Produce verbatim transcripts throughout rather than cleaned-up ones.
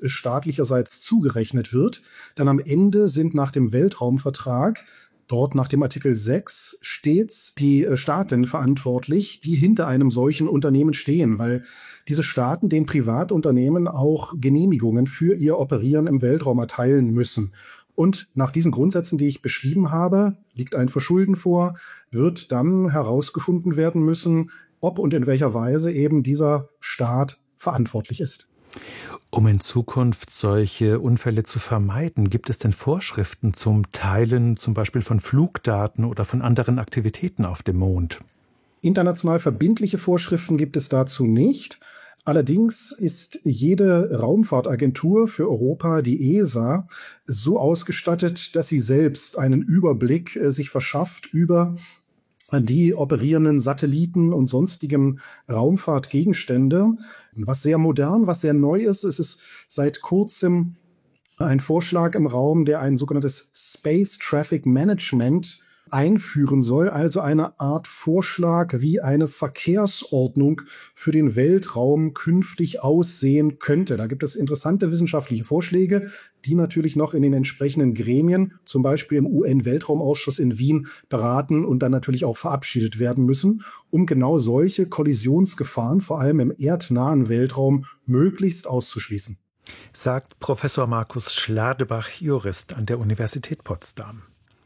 staatlicherseits zugerechnet wird. Denn am Ende sind nach dem Weltraumvertrag dort nach dem Artikel sechs stets die Staaten verantwortlich, die hinter einem solchen Unternehmen stehen, weil diese Staaten den Privatunternehmen auch Genehmigungen für ihr Operieren im Weltraum erteilen müssen. Und nach diesen Grundsätzen, die ich beschrieben habe, liegt ein Verschulden vor, wird dann herausgefunden werden müssen, ob und in welcher Weise eben dieser Staat verantwortlich ist. Um in Zukunft solche Unfälle zu vermeiden, gibt es denn Vorschriften zum Teilen zum Beispiel von Flugdaten oder von anderen Aktivitäten auf dem Mond? International verbindliche Vorschriften gibt es dazu nicht. Allerdings ist jede Raumfahrtagentur für Europa, die E S A, so ausgestattet, dass sie selbst einen Überblick äh, sich verschafft über die operierenden Satelliten und sonstigen Raumfahrtgegenstände. Was sehr modern, was sehr neu ist, es ist seit kurzem ein Vorschlag im Raum, der ein sogenanntes Space Traffic Management einführen soll, also eine Art Vorschlag, wie eine Verkehrsordnung für den Weltraum künftig aussehen könnte. Da gibt es interessante wissenschaftliche Vorschläge, die natürlich noch in den entsprechenden Gremien, zum Beispiel im U N-Weltraumausschuss in Wien, beraten und dann natürlich auch verabschiedet werden müssen, um genau solche Kollisionsgefahren, vor allem im erdnahen Weltraum, möglichst auszuschließen. Sagt Professor Markus Schladebach, Jurist an der Universität Potsdam.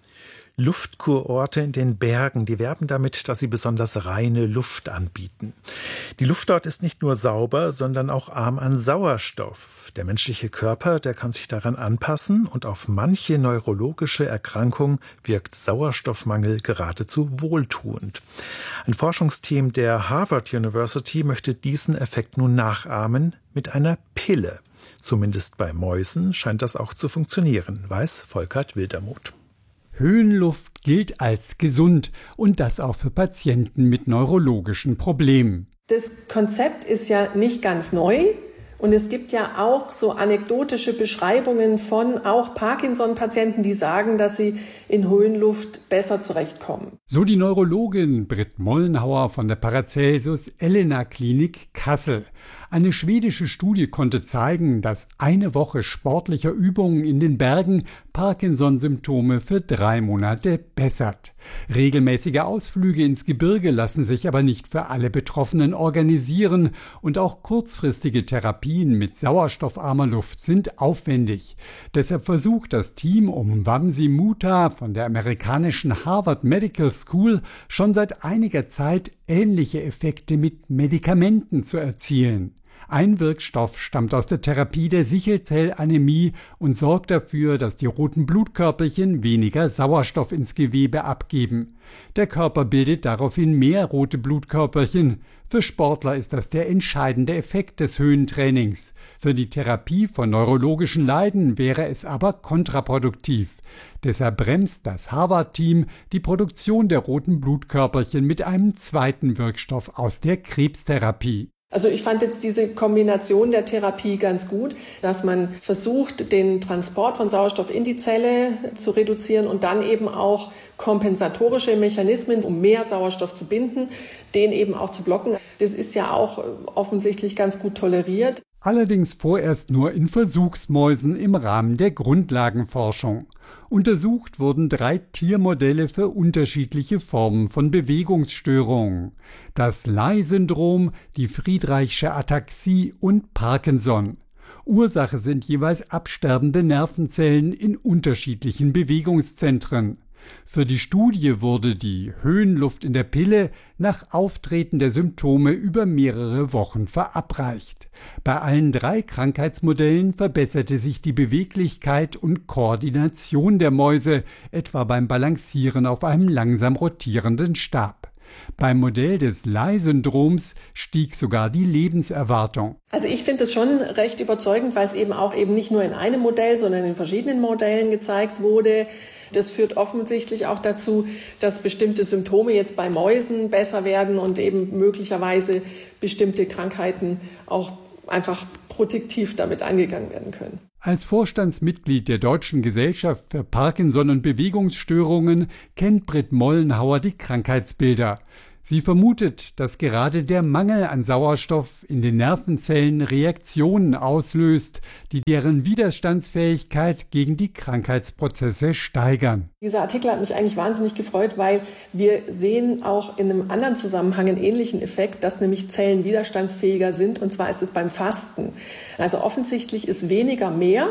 Luftkurorte in den Bergen, die werben damit, dass sie besonders reine Luft anbieten. Die Luft dort ist nicht nur sauber, sondern auch arm an Sauerstoff. Der menschliche Körper, der kann sich daran anpassen und auf manche neurologische Erkrankung wirkt Sauerstoffmangel geradezu wohltuend. Ein Forschungsteam der Harvard University möchte diesen Effekt nun nachahmen mit einer Pille. Zumindest bei Mäusen scheint das auch zu funktionieren, weiß Volkert Wildermuth. Höhenluft gilt als gesund und das auch für Patienten mit neurologischen Problemen. Das Konzept ist ja nicht ganz neu und es gibt ja auch so anekdotische Beschreibungen von auch Parkinson-Patienten, die sagen, dass sie in Höhenluft besser zurechtkommen. So die Neurologin Britt Mollenhauer von der Paracelsus Elena Klinik Kassel. Eine schwedische Studie konnte zeigen, dass eine Woche sportlicher Übungen in den Bergen Parkinson-Symptome für drei Monate bessert. Regelmäßige Ausflüge ins Gebirge lassen sich aber nicht für alle Betroffenen organisieren und auch kurzfristige Therapien mit sauerstoffarmer Luft sind aufwendig. Deshalb versucht das Team um Vamsi Mutha von der amerikanischen Harvard Medical School schon seit einiger Zeit ähnliche Effekte mit Medikamenten zu erzielen. Ein Wirkstoff stammt aus der Therapie der Sichelzellanämie und sorgt dafür, dass die roten Blutkörperchen weniger Sauerstoff ins Gewebe abgeben. Der Körper bildet daraufhin mehr rote Blutkörperchen. Für Sportler ist das der entscheidende Effekt des Höhentrainings. Für die Therapie von neurologischen Leiden wäre es aber kontraproduktiv. Deshalb bremst das Harvard-Team die Produktion der roten Blutkörperchen mit einem zweiten Wirkstoff aus der Krebstherapie. Also ich fand jetzt diese Kombination der Therapie ganz gut, dass man versucht, den Transport von Sauerstoff in die Zelle zu reduzieren und dann eben auch kompensatorische Mechanismen, um mehr Sauerstoff zu binden, den eben auch zu blocken. Das ist ja auch offensichtlich ganz gut toleriert. Allerdings vorerst nur in Versuchsmäusen im Rahmen der Grundlagenforschung. Untersucht wurden drei Tiermodelle für unterschiedliche Formen von Bewegungsstörungen. Das Leigh-Syndrom, die Friedreichsche Ataxie und Parkinson. Ursache sind jeweils absterbende Nervenzellen in unterschiedlichen Bewegungszentren. Für die Studie wurde die Höhenluft in der Pille nach Auftreten der Symptome über mehrere Wochen verabreicht. Bei allen drei Krankheitsmodellen verbesserte sich die Beweglichkeit und Koordination der Mäuse, etwa beim Balancieren auf einem langsam rotierenden Stab. Beim Modell des Leigh-Syndroms stieg sogar die Lebenserwartung. Also ich finde es schon recht überzeugend, weil es eben auch eben nicht nur in einem Modell, sondern in verschiedenen Modellen gezeigt wurde. Das führt offensichtlich auch dazu, dass bestimmte Symptome jetzt bei Mäusen besser werden und eben möglicherweise bestimmte Krankheiten auch einfach protektiv damit angegangen werden können. Als Vorstandsmitglied der Deutschen Gesellschaft für Parkinson und Bewegungsstörungen kennt Britt Mollenhauer die Krankheitsbilder. Sie vermutet, dass gerade der Mangel an Sauerstoff in den Nervenzellen Reaktionen auslöst, die deren Widerstandsfähigkeit gegen die Krankheitsprozesse steigern. Dieser Artikel hat mich eigentlich wahnsinnig gefreut, weil wir sehen auch in einem anderen Zusammenhang einen ähnlichen Effekt, dass nämlich Zellen widerstandsfähiger sind, und zwar ist es beim Fasten. Also offensichtlich ist weniger mehr,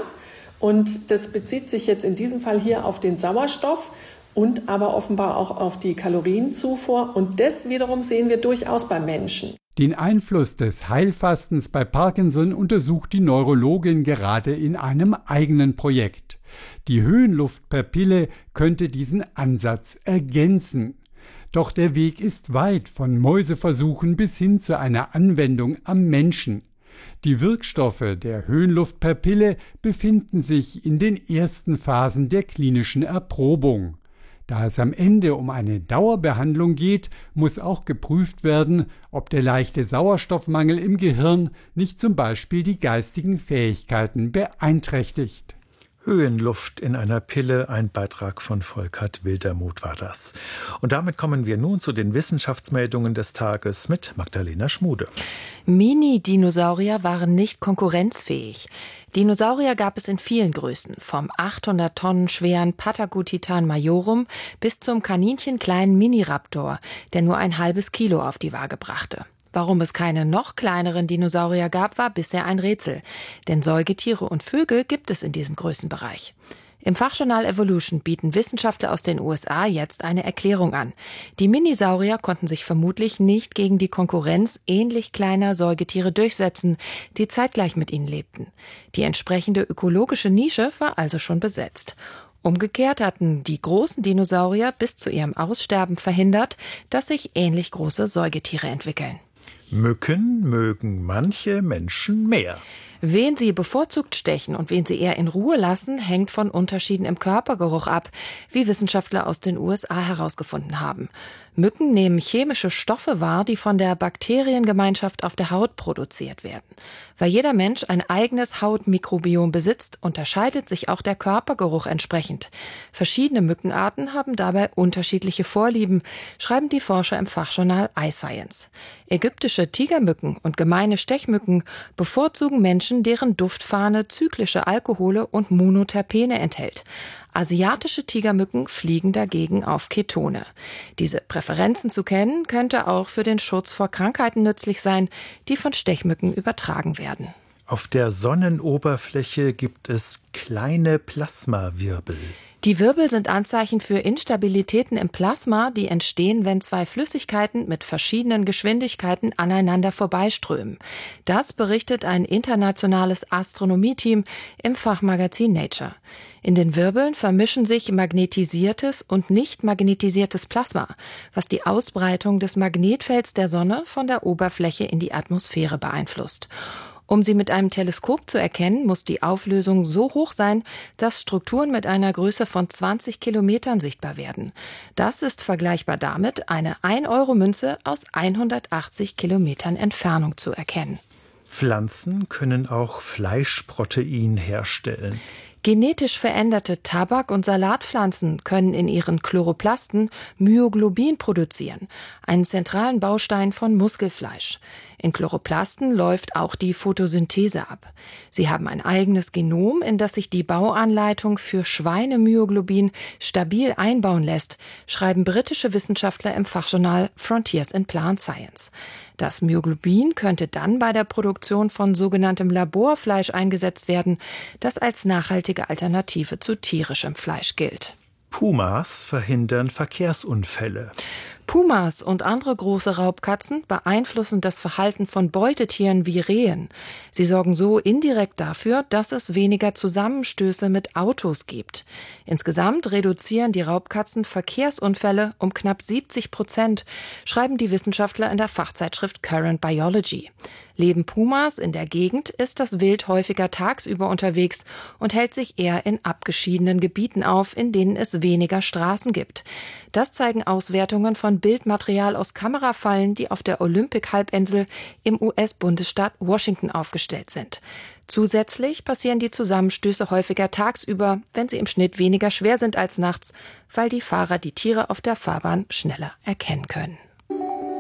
und das bezieht sich jetzt in diesem Fall hier auf den Sauerstoff und aber offenbar auch auf die Kalorienzufuhr. Und das wiederum sehen wir durchaus beim Menschen. Den Einfluss des Heilfastens bei Parkinson untersucht die Neurologin gerade in einem eigenen Projekt. Die Höhenluft per Pille könnte diesen Ansatz ergänzen. Doch der Weg ist weit, von Mäuseversuchen bis hin zu einer Anwendung am Menschen. Die Wirkstoffe der Höhenluft per Pille befinden sich in den ersten Phasen der klinischen Erprobung. Da es am Ende um eine Dauerbehandlung geht, muss auch geprüft werden, ob der leichte Sauerstoffmangel im Gehirn nicht zum Beispiel die geistigen Fähigkeiten beeinträchtigt. Höhenluft in einer Pille, ein Beitrag von Volkert Wildermuth war das. Und damit kommen wir nun zu den Wissenschaftsmeldungen des Tages mit Magdalena Schmude. Mini-Dinosaurier waren nicht konkurrenzfähig. Dinosaurier gab es in vielen Größen, vom achthundert Tonnen schweren Patagotitan majorum bis zum kaninchenkleinen Miniraptor, der nur ein halbes Kilo auf die Waage brachte. Warum es keine noch kleineren Dinosaurier gab, war bisher ein Rätsel. Denn Säugetiere und Vögel gibt es in diesem Größenbereich. Im Fachjournal Evolution bieten Wissenschaftler aus den U S A jetzt eine Erklärung an. Die Minisaurier konnten sich vermutlich nicht gegen die Konkurrenz ähnlich kleiner Säugetiere durchsetzen, die zeitgleich mit ihnen lebten. Die entsprechende ökologische Nische war also schon besetzt. Umgekehrt hatten die großen Dinosaurier bis zu ihrem Aussterben verhindert, dass sich ähnlich große Säugetiere entwickeln. Mücken mögen manche Menschen mehr. Wen sie bevorzugt stechen und wen sie eher in Ruhe lassen, hängt von Unterschieden im Körpergeruch ab, wie Wissenschaftler aus den U S A herausgefunden haben. Mücken nehmen chemische Stoffe wahr, die von der Bakteriengemeinschaft auf der Haut produziert werden. Weil jeder Mensch ein eigenes Hautmikrobiom besitzt, unterscheidet sich auch der Körpergeruch entsprechend. Verschiedene Mückenarten haben dabei unterschiedliche Vorlieben, schreiben die Forscher im Fachjournal iScience. Ägyptische Tigermücken und gemeine Stechmücken bevorzugen Menschen, deren Duftfahne zyklische Alkohole und Monoterpene enthält. Asiatische Tigermücken fliegen dagegen auf Ketone. Diese Präferenzen zu kennen, könnte auch für den Schutz vor Krankheiten nützlich sein, die von Stechmücken übertragen werden. Auf der Sonnenoberfläche gibt es kleine Plasmawirbel. Die Wirbel sind Anzeichen für Instabilitäten im Plasma, die entstehen, wenn zwei Flüssigkeiten mit verschiedenen Geschwindigkeiten aneinander vorbeiströmen. Das berichtet ein internationales Astronomieteam im Fachmagazin Nature. In den Wirbeln vermischen sich magnetisiertes und nicht magnetisiertes Plasma, was die Ausbreitung des Magnetfelds der Sonne von der Oberfläche in die Atmosphäre beeinflusst. Um sie mit einem Teleskop zu erkennen, muss die Auflösung so hoch sein, dass Strukturen mit einer Größe von zwanzig Kilometern sichtbar werden. Das ist vergleichbar damit, eine ein Euro Münze aus hundertachtzig Kilometern Entfernung zu erkennen. Pflanzen können auch Fleischprotein herstellen. Genetisch veränderte Tabak- und Salatpflanzen können in ihren Chloroplasten Myoglobin produzieren, einen zentralen Baustein von Muskelfleisch. In Chloroplasten läuft auch die Photosynthese ab. Sie haben ein eigenes Genom, in das sich die Bauanleitung für Schweinemyoglobin stabil einbauen lässt, schreiben britische Wissenschaftler im Fachjournal Frontiers in Plant Science. Das Myoglobin könnte dann bei der Produktion von sogenanntem Laborfleisch eingesetzt werden, das als nachhaltige Alternative zu tierischem Fleisch gilt. Pumas verhindern Verkehrsunfälle. Pumas und andere große Raubkatzen beeinflussen das Verhalten von Beutetieren wie Rehen. Sie sorgen so indirekt dafür, dass es weniger Zusammenstöße mit Autos gibt. Insgesamt reduzieren die Raubkatzen Verkehrsunfälle um knapp siebzig Prozent, schreiben die Wissenschaftler in der Fachzeitschrift Current Biology. Leben Pumas in der Gegend, ist das Wild häufiger tagsüber unterwegs und hält sich eher in abgeschiedenen Gebieten auf, in denen es weniger Straßen gibt. Das zeigen Auswertungen von Bildmaterial aus Kamerafallen, die auf der Olympic-Halbinsel im U S-Bundesstaat Washington aufgestellt sind. Zusätzlich passieren die Zusammenstöße häufiger tagsüber, wenn sie im Schnitt weniger schwer sind als nachts, weil die Fahrer die Tiere auf der Fahrbahn schneller erkennen können.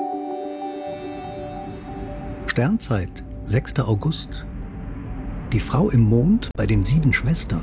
Sternzeit, sechster August. Die Frau im Mond bei den sieben Schwestern.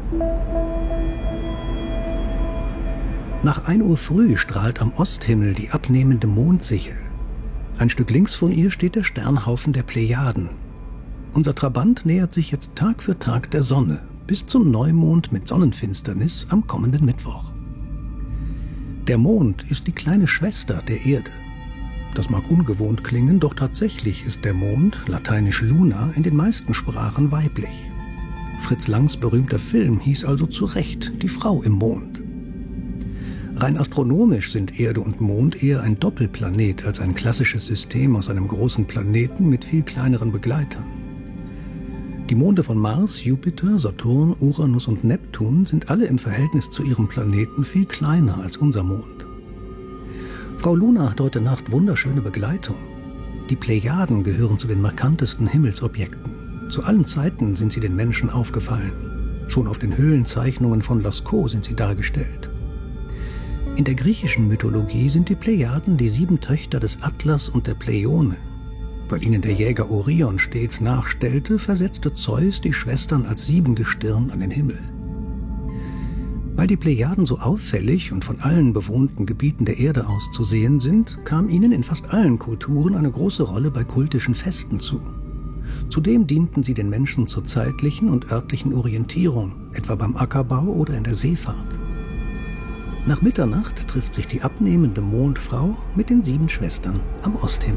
Nach ein Uhr früh strahlt am Osthimmel die abnehmende Mondsichel. Ein Stück links von ihr steht der Sternhaufen der Plejaden. Unser Trabant nähert sich jetzt Tag für Tag der Sonne, bis zum Neumond mit Sonnenfinsternis am kommenden Mittwoch. Der Mond ist die kleine Schwester der Erde. Das mag ungewohnt klingen, doch tatsächlich ist der Mond, lateinisch Luna, in den meisten Sprachen weiblich. Fritz Langs berühmter Film hieß also zu Recht Die Frau im Mond. Rein astronomisch sind Erde und Mond eher ein Doppelplanet als ein klassisches System aus einem großen Planeten mit viel kleineren Begleitern. Die Monde von Mars, Jupiter, Saturn, Uranus und Neptun sind alle im Verhältnis zu ihrem Planeten viel kleiner als unser Mond. Frau Luna hat heute Nacht wunderschöne Begleitung. Die Plejaden gehören zu den markantesten Himmelsobjekten. Zu allen Zeiten sind sie den Menschen aufgefallen. Schon auf den Höhlenzeichnungen von Lascaux sind sie dargestellt. In der griechischen Mythologie sind die Plejaden die sieben Töchter des Atlas und der Pleione. Weil ihnen der Jäger Orion stets nachstellte, versetzte Zeus die Schwestern als Siebengestirn an den Himmel. Weil die Plejaden so auffällig und von allen bewohnten Gebieten der Erde aus zu sehen sind, kam ihnen in fast allen Kulturen eine große Rolle bei kultischen Festen zu. Zudem dienten sie den Menschen zur zeitlichen und örtlichen Orientierung, etwa beim Ackerbau oder in der Seefahrt. Nach Mitternacht trifft sich die abnehmende Mondfrau mit den sieben Schwestern am Osthimmel.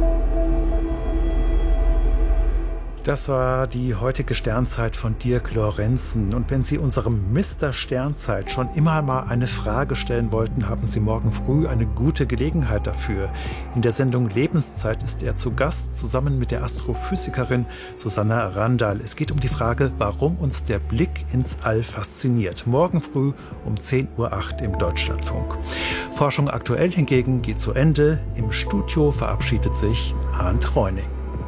Das war die heutige Sternzeit von Dirk Lorenzen. Und wenn Sie unserem Mister Sternzeit schon immer mal eine Frage stellen wollten, haben Sie morgen früh eine gute Gelegenheit dafür. In der Sendung Lebenszeit ist er zu Gast, zusammen mit der Astrophysikerin Susanna Randall. Es geht um die Frage, warum uns der Blick ins All fasziniert. Morgen früh um zehn Uhr acht im Deutschlandfunk. Forschung aktuell hingegen geht zu Ende. Im Studio verabschiedet sich Arndt Reuning.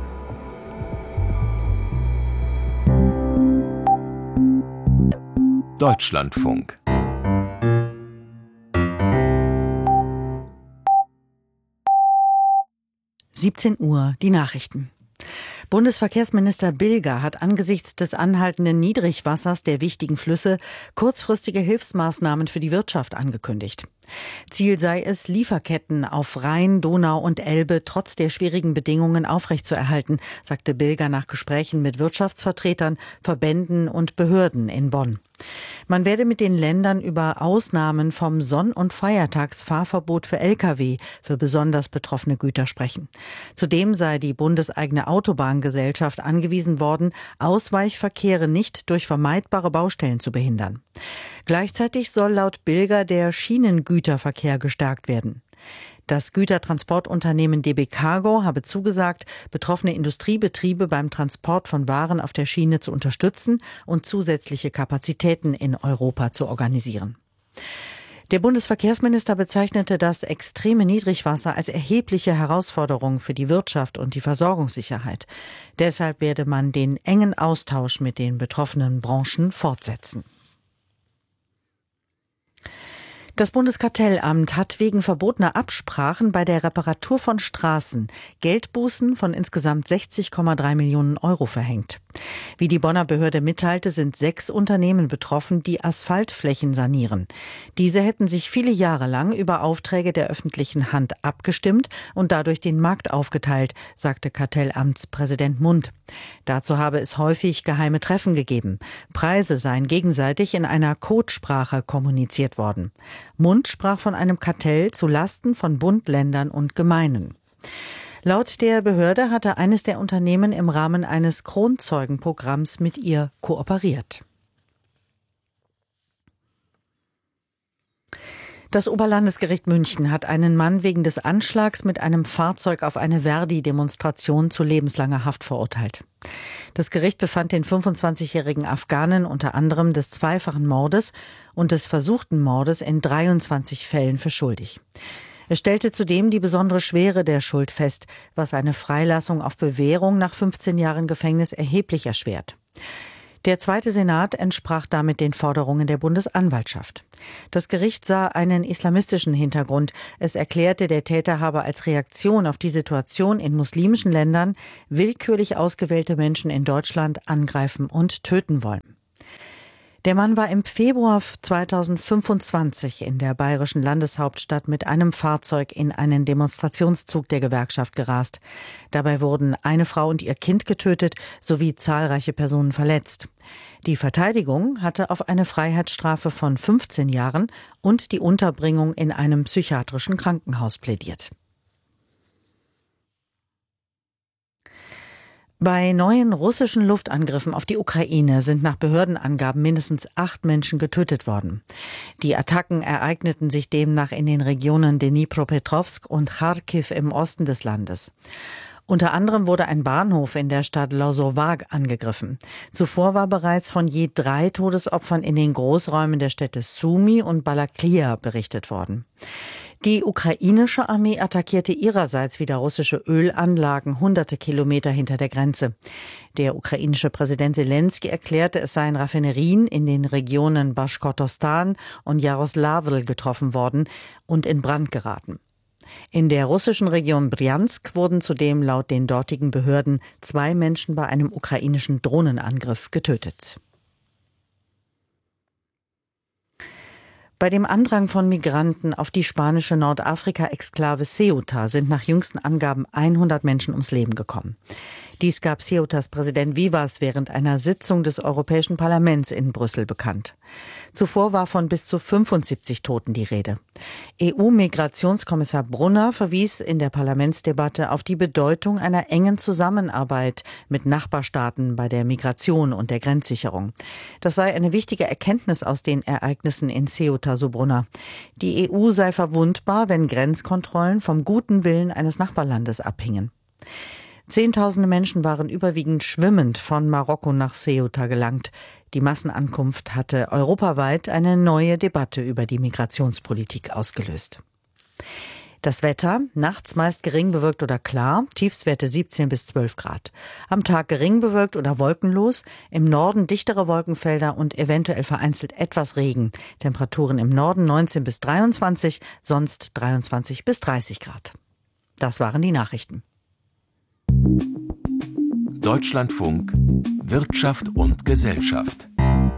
Deutschlandfunk. siebzehn Uhr, die Nachrichten. Bundesverkehrsminister Bilger hat angesichts des anhaltenden Niedrigwassers der wichtigen Flüsse kurzfristige Hilfsmaßnahmen für die Wirtschaft angekündigt. Ziel sei es, Lieferketten auf Rhein, Donau und Elbe trotz der schwierigen Bedingungen aufrechtzuerhalten, sagte Bilger nach Gesprächen mit Wirtschaftsvertretern, Verbänden und Behörden in Bonn. Man werde mit den Ländern über Ausnahmen vom Sonn- und Feiertagsfahrverbot für L K W für besonders betroffene Güter sprechen. Zudem sei die bundeseigene Autobahngesellschaft angewiesen worden, Ausweichverkehre nicht durch vermeidbare Baustellen zu behindern. Gleichzeitig soll laut Bilger der Schienengüterverkehr gestärkt werden. Das Gütertransportunternehmen D B Cargo habe zugesagt, betroffene Industriebetriebe beim Transport von Waren auf der Schiene zu unterstützen und zusätzliche Kapazitäten in Europa zu organisieren. Der Bundesverkehrsminister bezeichnete das extreme Niedrigwasser als erhebliche Herausforderung für die Wirtschaft und die Versorgungssicherheit. Deshalb werde man den engen Austausch mit den betroffenen Branchen fortsetzen. Das Bundeskartellamt hat wegen verbotener Absprachen bei der Reparatur von Straßen Geldbußen von insgesamt sechzig Komma drei Millionen Euro verhängt. Wie die Bonner Behörde mitteilte, sind sechs Unternehmen betroffen, die Asphaltflächen sanieren. Diese hätten sich viele Jahre lang über Aufträge der öffentlichen Hand abgestimmt und dadurch den Markt aufgeteilt, sagte Kartellamtspräsident Mund. Dazu habe es häufig geheime Treffen gegeben. Preise seien gegenseitig in einer Codesprache kommuniziert worden. Mund sprach von einem Kartell zu Lasten von Bund, Ländern und Gemeinden. Laut der Behörde hatte eines der Unternehmen im Rahmen eines Kronzeugenprogramms mit ihr kooperiert. Das Oberlandesgericht München hat einen Mann wegen des Anschlags mit einem Fahrzeug auf eine Verdi-Demonstration zu lebenslanger Haft verurteilt. Das Gericht befand den fünfundzwanzigjährigen Afghanen unter anderem des zweifachen Mordes und des versuchten Mordes in dreiundzwanzig Fällen für schuldig. Es stellte zudem die besondere Schwere der Schuld fest, was eine Freilassung auf Bewährung nach fünfzehn Jahren Gefängnis erheblich erschwert. Der Zweite Senat entsprach damit den Forderungen der Bundesanwaltschaft. Das Gericht sah einen islamistischen Hintergrund. Es erklärte, der Täter habe als Reaktion auf die Situation in muslimischen Ländern willkürlich ausgewählte Menschen in Deutschland angreifen und töten wollen. Der Mann war im Februar zweitausendfünfundzwanzig in der bayerischen Landeshauptstadt mit einem Fahrzeug in einen Demonstrationszug der Gewerkschaft gerast. Dabei wurden eine Frau und ihr Kind getötet sowie zahlreiche Personen verletzt. Die Verteidigung hatte auf eine Freiheitsstrafe von fünfzehn Jahren und die Unterbringung in einem psychiatrischen Krankenhaus plädiert. Bei neuen russischen Luftangriffen auf die Ukraine sind nach Behördenangaben mindestens acht Menschen getötet worden. Die Attacken ereigneten sich demnach in den Regionen Dnipropetrovsk und Charkiw im Osten des Landes. Unter anderem wurde ein Bahnhof in der Stadt Lozowa angegriffen. Zuvor war bereits von je drei Todesopfern in den Großräumen der Städte Sumy und Balaklia berichtet worden. Die ukrainische Armee attackierte ihrerseits wieder russische Ölanlagen hunderte Kilometer hinter der Grenze. Der ukrainische Präsident Selenskyj erklärte, es seien Raffinerien in den Regionen Baschkortostan und Jaroslavl getroffen worden und in Brand geraten. In der russischen Region Brjansk wurden zudem laut den dortigen Behörden zwei Menschen bei einem ukrainischen Drohnenangriff getötet. Bei dem Andrang von Migranten auf die spanische Nordafrika-Exklave Ceuta sind nach jüngsten Angaben hundert Menschen ums Leben gekommen. Dies gab Ceutas Präsident Vivas während einer Sitzung des Europäischen Parlaments in Brüssel bekannt. Zuvor war von bis zu fünfundsiebzig Toten die Rede. E U-Migrationskommissar Brunner verwies in der Parlamentsdebatte auf die Bedeutung einer engen Zusammenarbeit mit Nachbarstaaten bei der Migration und der Grenzsicherung. Das sei eine wichtige Erkenntnis aus den Ereignissen in Ceuta, so Brunner. Die E U sei verwundbar, wenn Grenzkontrollen vom guten Willen eines Nachbarlandes abhingen. Zehntausende Menschen waren überwiegend schwimmend von Marokko nach Ceuta gelangt. Die Massenankunft hatte europaweit eine neue Debatte über die Migrationspolitik ausgelöst. Das Wetter, nachts meist gering bewölkt oder klar, Tiefstwerte siebzehn bis zwölf Grad. Am Tag gering bewölkt oder wolkenlos, im Norden dichtere Wolkenfelder und eventuell vereinzelt etwas Regen. Temperaturen im Norden neunzehn bis dreiundzwanzig, sonst dreiundzwanzig bis dreißig Grad. Das waren die Nachrichten. Deutschlandfunk Wirtschaft und Gesellschaft.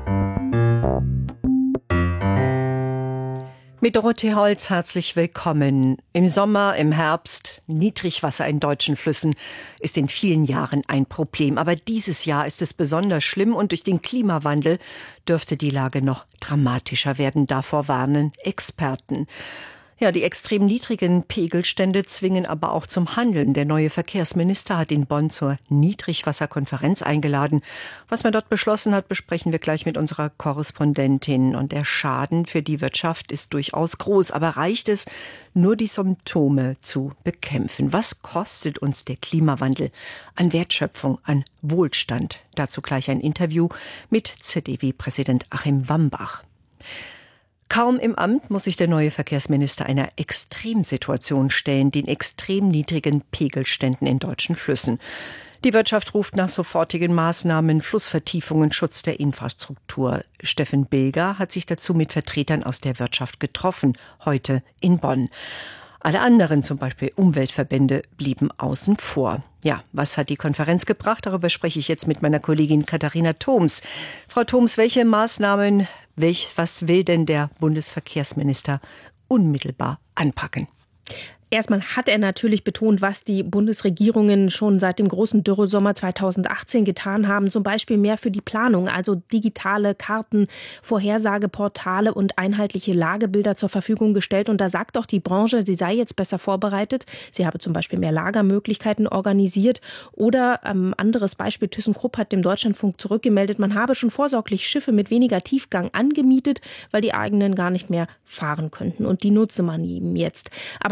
Mit Dorothee Holz herzlich willkommen. Im Sommer, im Herbst, Niedrigwasser in deutschen Flüssen ist in vielen Jahren ein Problem. Aber dieses Jahr ist es besonders schlimm und durch den Klimawandel dürfte die Lage noch dramatischer werden. Davor warnen Experten. Ja, die extrem niedrigen Pegelstände zwingen aber auch zum Handeln. Der neue Verkehrsminister hat in Bonn zur Niedrigwasserkonferenz eingeladen. Was man dort beschlossen hat, besprechen wir gleich mit unserer Korrespondentin. Und der Schaden für die Wirtschaft ist durchaus groß. Aber reicht es, nur die Symptome zu bekämpfen? Was kostet uns der Klimawandel an Wertschöpfung, an Wohlstand? Dazu gleich ein Interview mit Z D W-Präsident Achim Wambach. Kaum im Amt muss sich der neue Verkehrsminister einer Extremsituation stellen, den extrem niedrigen Pegelständen in deutschen Flüssen. Die Wirtschaft ruft nach sofortigen Maßnahmen, Flussvertiefungen, Schutz der Infrastruktur. Steffen Bilger hat sich dazu mit Vertretern aus der Wirtschaft getroffen, heute in Bonn. Alle anderen, zum Beispiel Umweltverbände, blieben außen vor. Ja, was hat die Konferenz gebracht? Darüber spreche ich jetzt mit meiner Kollegin Katharina Thoms. Frau Thoms, welche Maßnahmen, welch, was will denn der Bundesverkehrsminister unmittelbar anpacken? Erstmal hat er natürlich betont, was die Bundesregierungen schon seit dem großen Dürresommer zweitausendachtzehn getan haben. Zum Beispiel mehr für die Planung, also digitale Karten, Vorhersageportale und einheitliche Lagebilder zur Verfügung gestellt. Und da sagt auch die Branche, sie sei jetzt besser vorbereitet. Sie habe zum Beispiel mehr Lagermöglichkeiten organisiert. Oder ähm, anderes Beispiel, ThyssenKrupp hat dem Deutschlandfunk zurückgemeldet, man habe schon vorsorglich Schiffe mit weniger Tiefgang angemietet, weil die eigenen gar nicht mehr fahren könnten. Und die nutze man ihm jetzt. Aber klar, der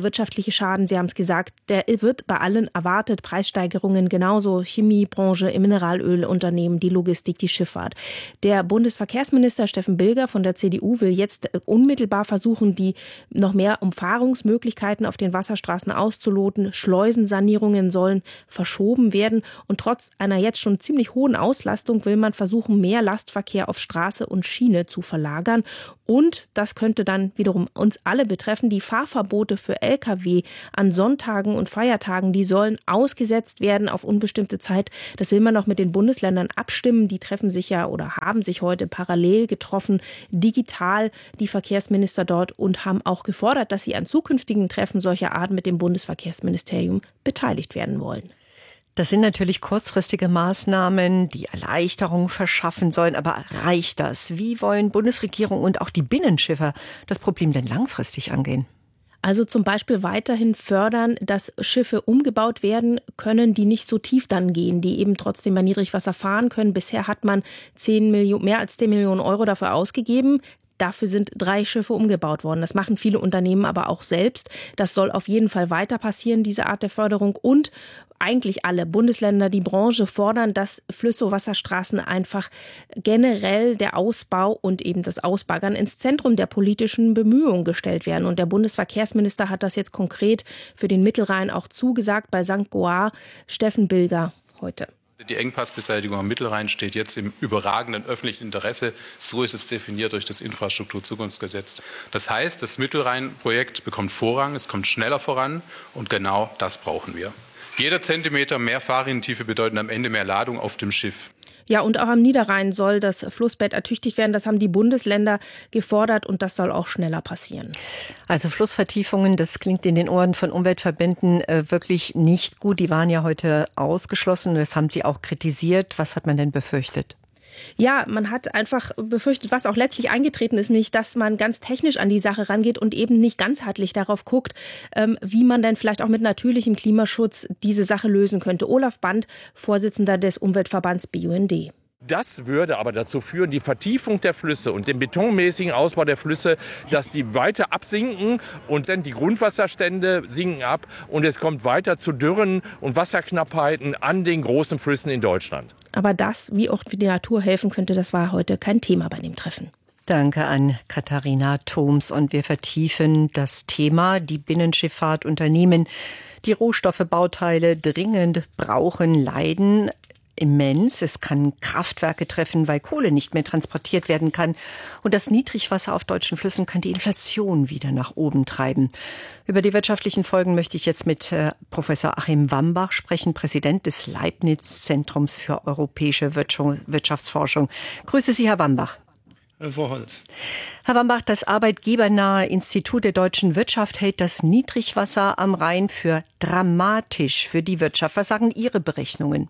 wirtschaftliche Schaden, Sie haben es gesagt, der wird bei allen erwartet. Preissteigerungen genauso, Chemiebranche, Mineralölunternehmen, die Logistik, die Schifffahrt. Der Bundesverkehrsminister Steffen Bilger von der C D U will jetzt unmittelbar versuchen, die noch mehr Umfahrungsmöglichkeiten auf den Wasserstraßen auszuloten. Schleusensanierungen sollen verschoben werden. Und trotz einer jetzt schon ziemlich hohen Auslastung will man versuchen, mehr Lastverkehr auf Straße und Schiene zu verlagern. Und das könnte dann wiederum uns alle betreffen. Die Fahrverbote für L K W an Sonntagen und Feiertagen, die sollen ausgesetzt werden auf unbestimmte Zeit. Das will man noch mit den Bundesländern abstimmen. Die treffen sich ja oder haben sich heute parallel getroffen, digital, die Verkehrsminister dort, und haben auch gefordert, dass sie an zukünftigen Treffen solcher Art mit dem Bundesverkehrsministerium beteiligt werden wollen. Das sind natürlich kurzfristige Maßnahmen, die Erleichterung verschaffen sollen. Aber reicht das? Wie wollen Bundesregierung und auch die Binnenschiffer das Problem denn langfristig angehen? Also zum Beispiel weiterhin fördern, dass Schiffe umgebaut werden können, die nicht so tief dann gehen, die eben trotzdem bei Niedrigwasser fahren können. Bisher hat man zehn Millionen, mehr als zehn Millionen Euro dafür ausgegeben. Dafür sind drei Schiffe umgebaut worden. Das machen viele Unternehmen aber auch selbst. Das soll auf jeden Fall weiter passieren, diese Art der Förderung. Und eigentlich alle Bundesländer, die Branche fordern, dass Flüsse, Wasserstraßen einfach generell der Ausbau und eben das Ausbaggern ins Zentrum der politischen Bemühungen gestellt werden. Und der Bundesverkehrsminister hat das jetzt konkret für den Mittelrhein auch zugesagt bei Sankt Goar, Steffen Bilger heute. Die Engpassbeseitigung am Mittelrhein steht jetzt im überragenden öffentlichen Interesse. So ist es definiert durch das Infrastrukturzukunftsgesetz. Das heißt, das Mittelrhein-Projekt bekommt Vorrang, es kommt schneller voran und genau das brauchen wir. Jeder Zentimeter mehr Fahrrinnentiefe bedeutet am Ende mehr Ladung auf dem Schiff. Ja, und auch am Niederrhein soll das Flussbett ertüchtigt werden. Das haben die Bundesländer gefordert und das soll auch schneller passieren. Also Flussvertiefungen, das klingt in den Ohren von Umweltverbänden äh, wirklich nicht gut. Die waren ja heute ausgeschlossen. Das haben sie auch kritisiert. Was hat man denn befürchtet? Ja, man hat einfach befürchtet, was auch letztlich eingetreten ist, nämlich, dass man ganz technisch an die Sache rangeht und eben nicht ganzheitlich darauf guckt, wie man denn vielleicht auch mit natürlichem Klimaschutz diese Sache lösen könnte. Olaf Band, Vorsitzender des Umweltverbands B U N D. Das würde aber dazu führen, die Vertiefung der Flüsse und den betonmäßigen Ausbau der Flüsse, dass die weiter absinken und dann die Grundwasserstände sinken ab und es kommt weiter zu Dürren und Wasserknappheiten an den großen Flüssen in Deutschland. Aber das, wie auch die Natur helfen könnte, das war heute kein Thema bei dem Treffen. Danke an Katharina Thoms. Und wir vertiefen das Thema. Die Binnenschifffahrtunternehmen, die Rohstoffe, Bauteile dringend brauchen, leiden immens. Es kann Kraftwerke treffen, weil Kohle nicht mehr transportiert werden kann. Und das Niedrigwasser auf deutschen Flüssen kann die Inflation wieder nach oben treiben. Über die wirtschaftlichen Folgen möchte ich jetzt mit äh, Professor Achim Wambach sprechen, Präsident des Leibniz-Zentrums für europäische Wirtschaftsforschung. Grüße Sie, Herr Wambach. Frau Holz. Herr Wambach, das arbeitgebernahe Institut der deutschen Wirtschaft hält das Niedrigwasser am Rhein für dramatisch für die Wirtschaft. Was sagen Ihre Berechnungen?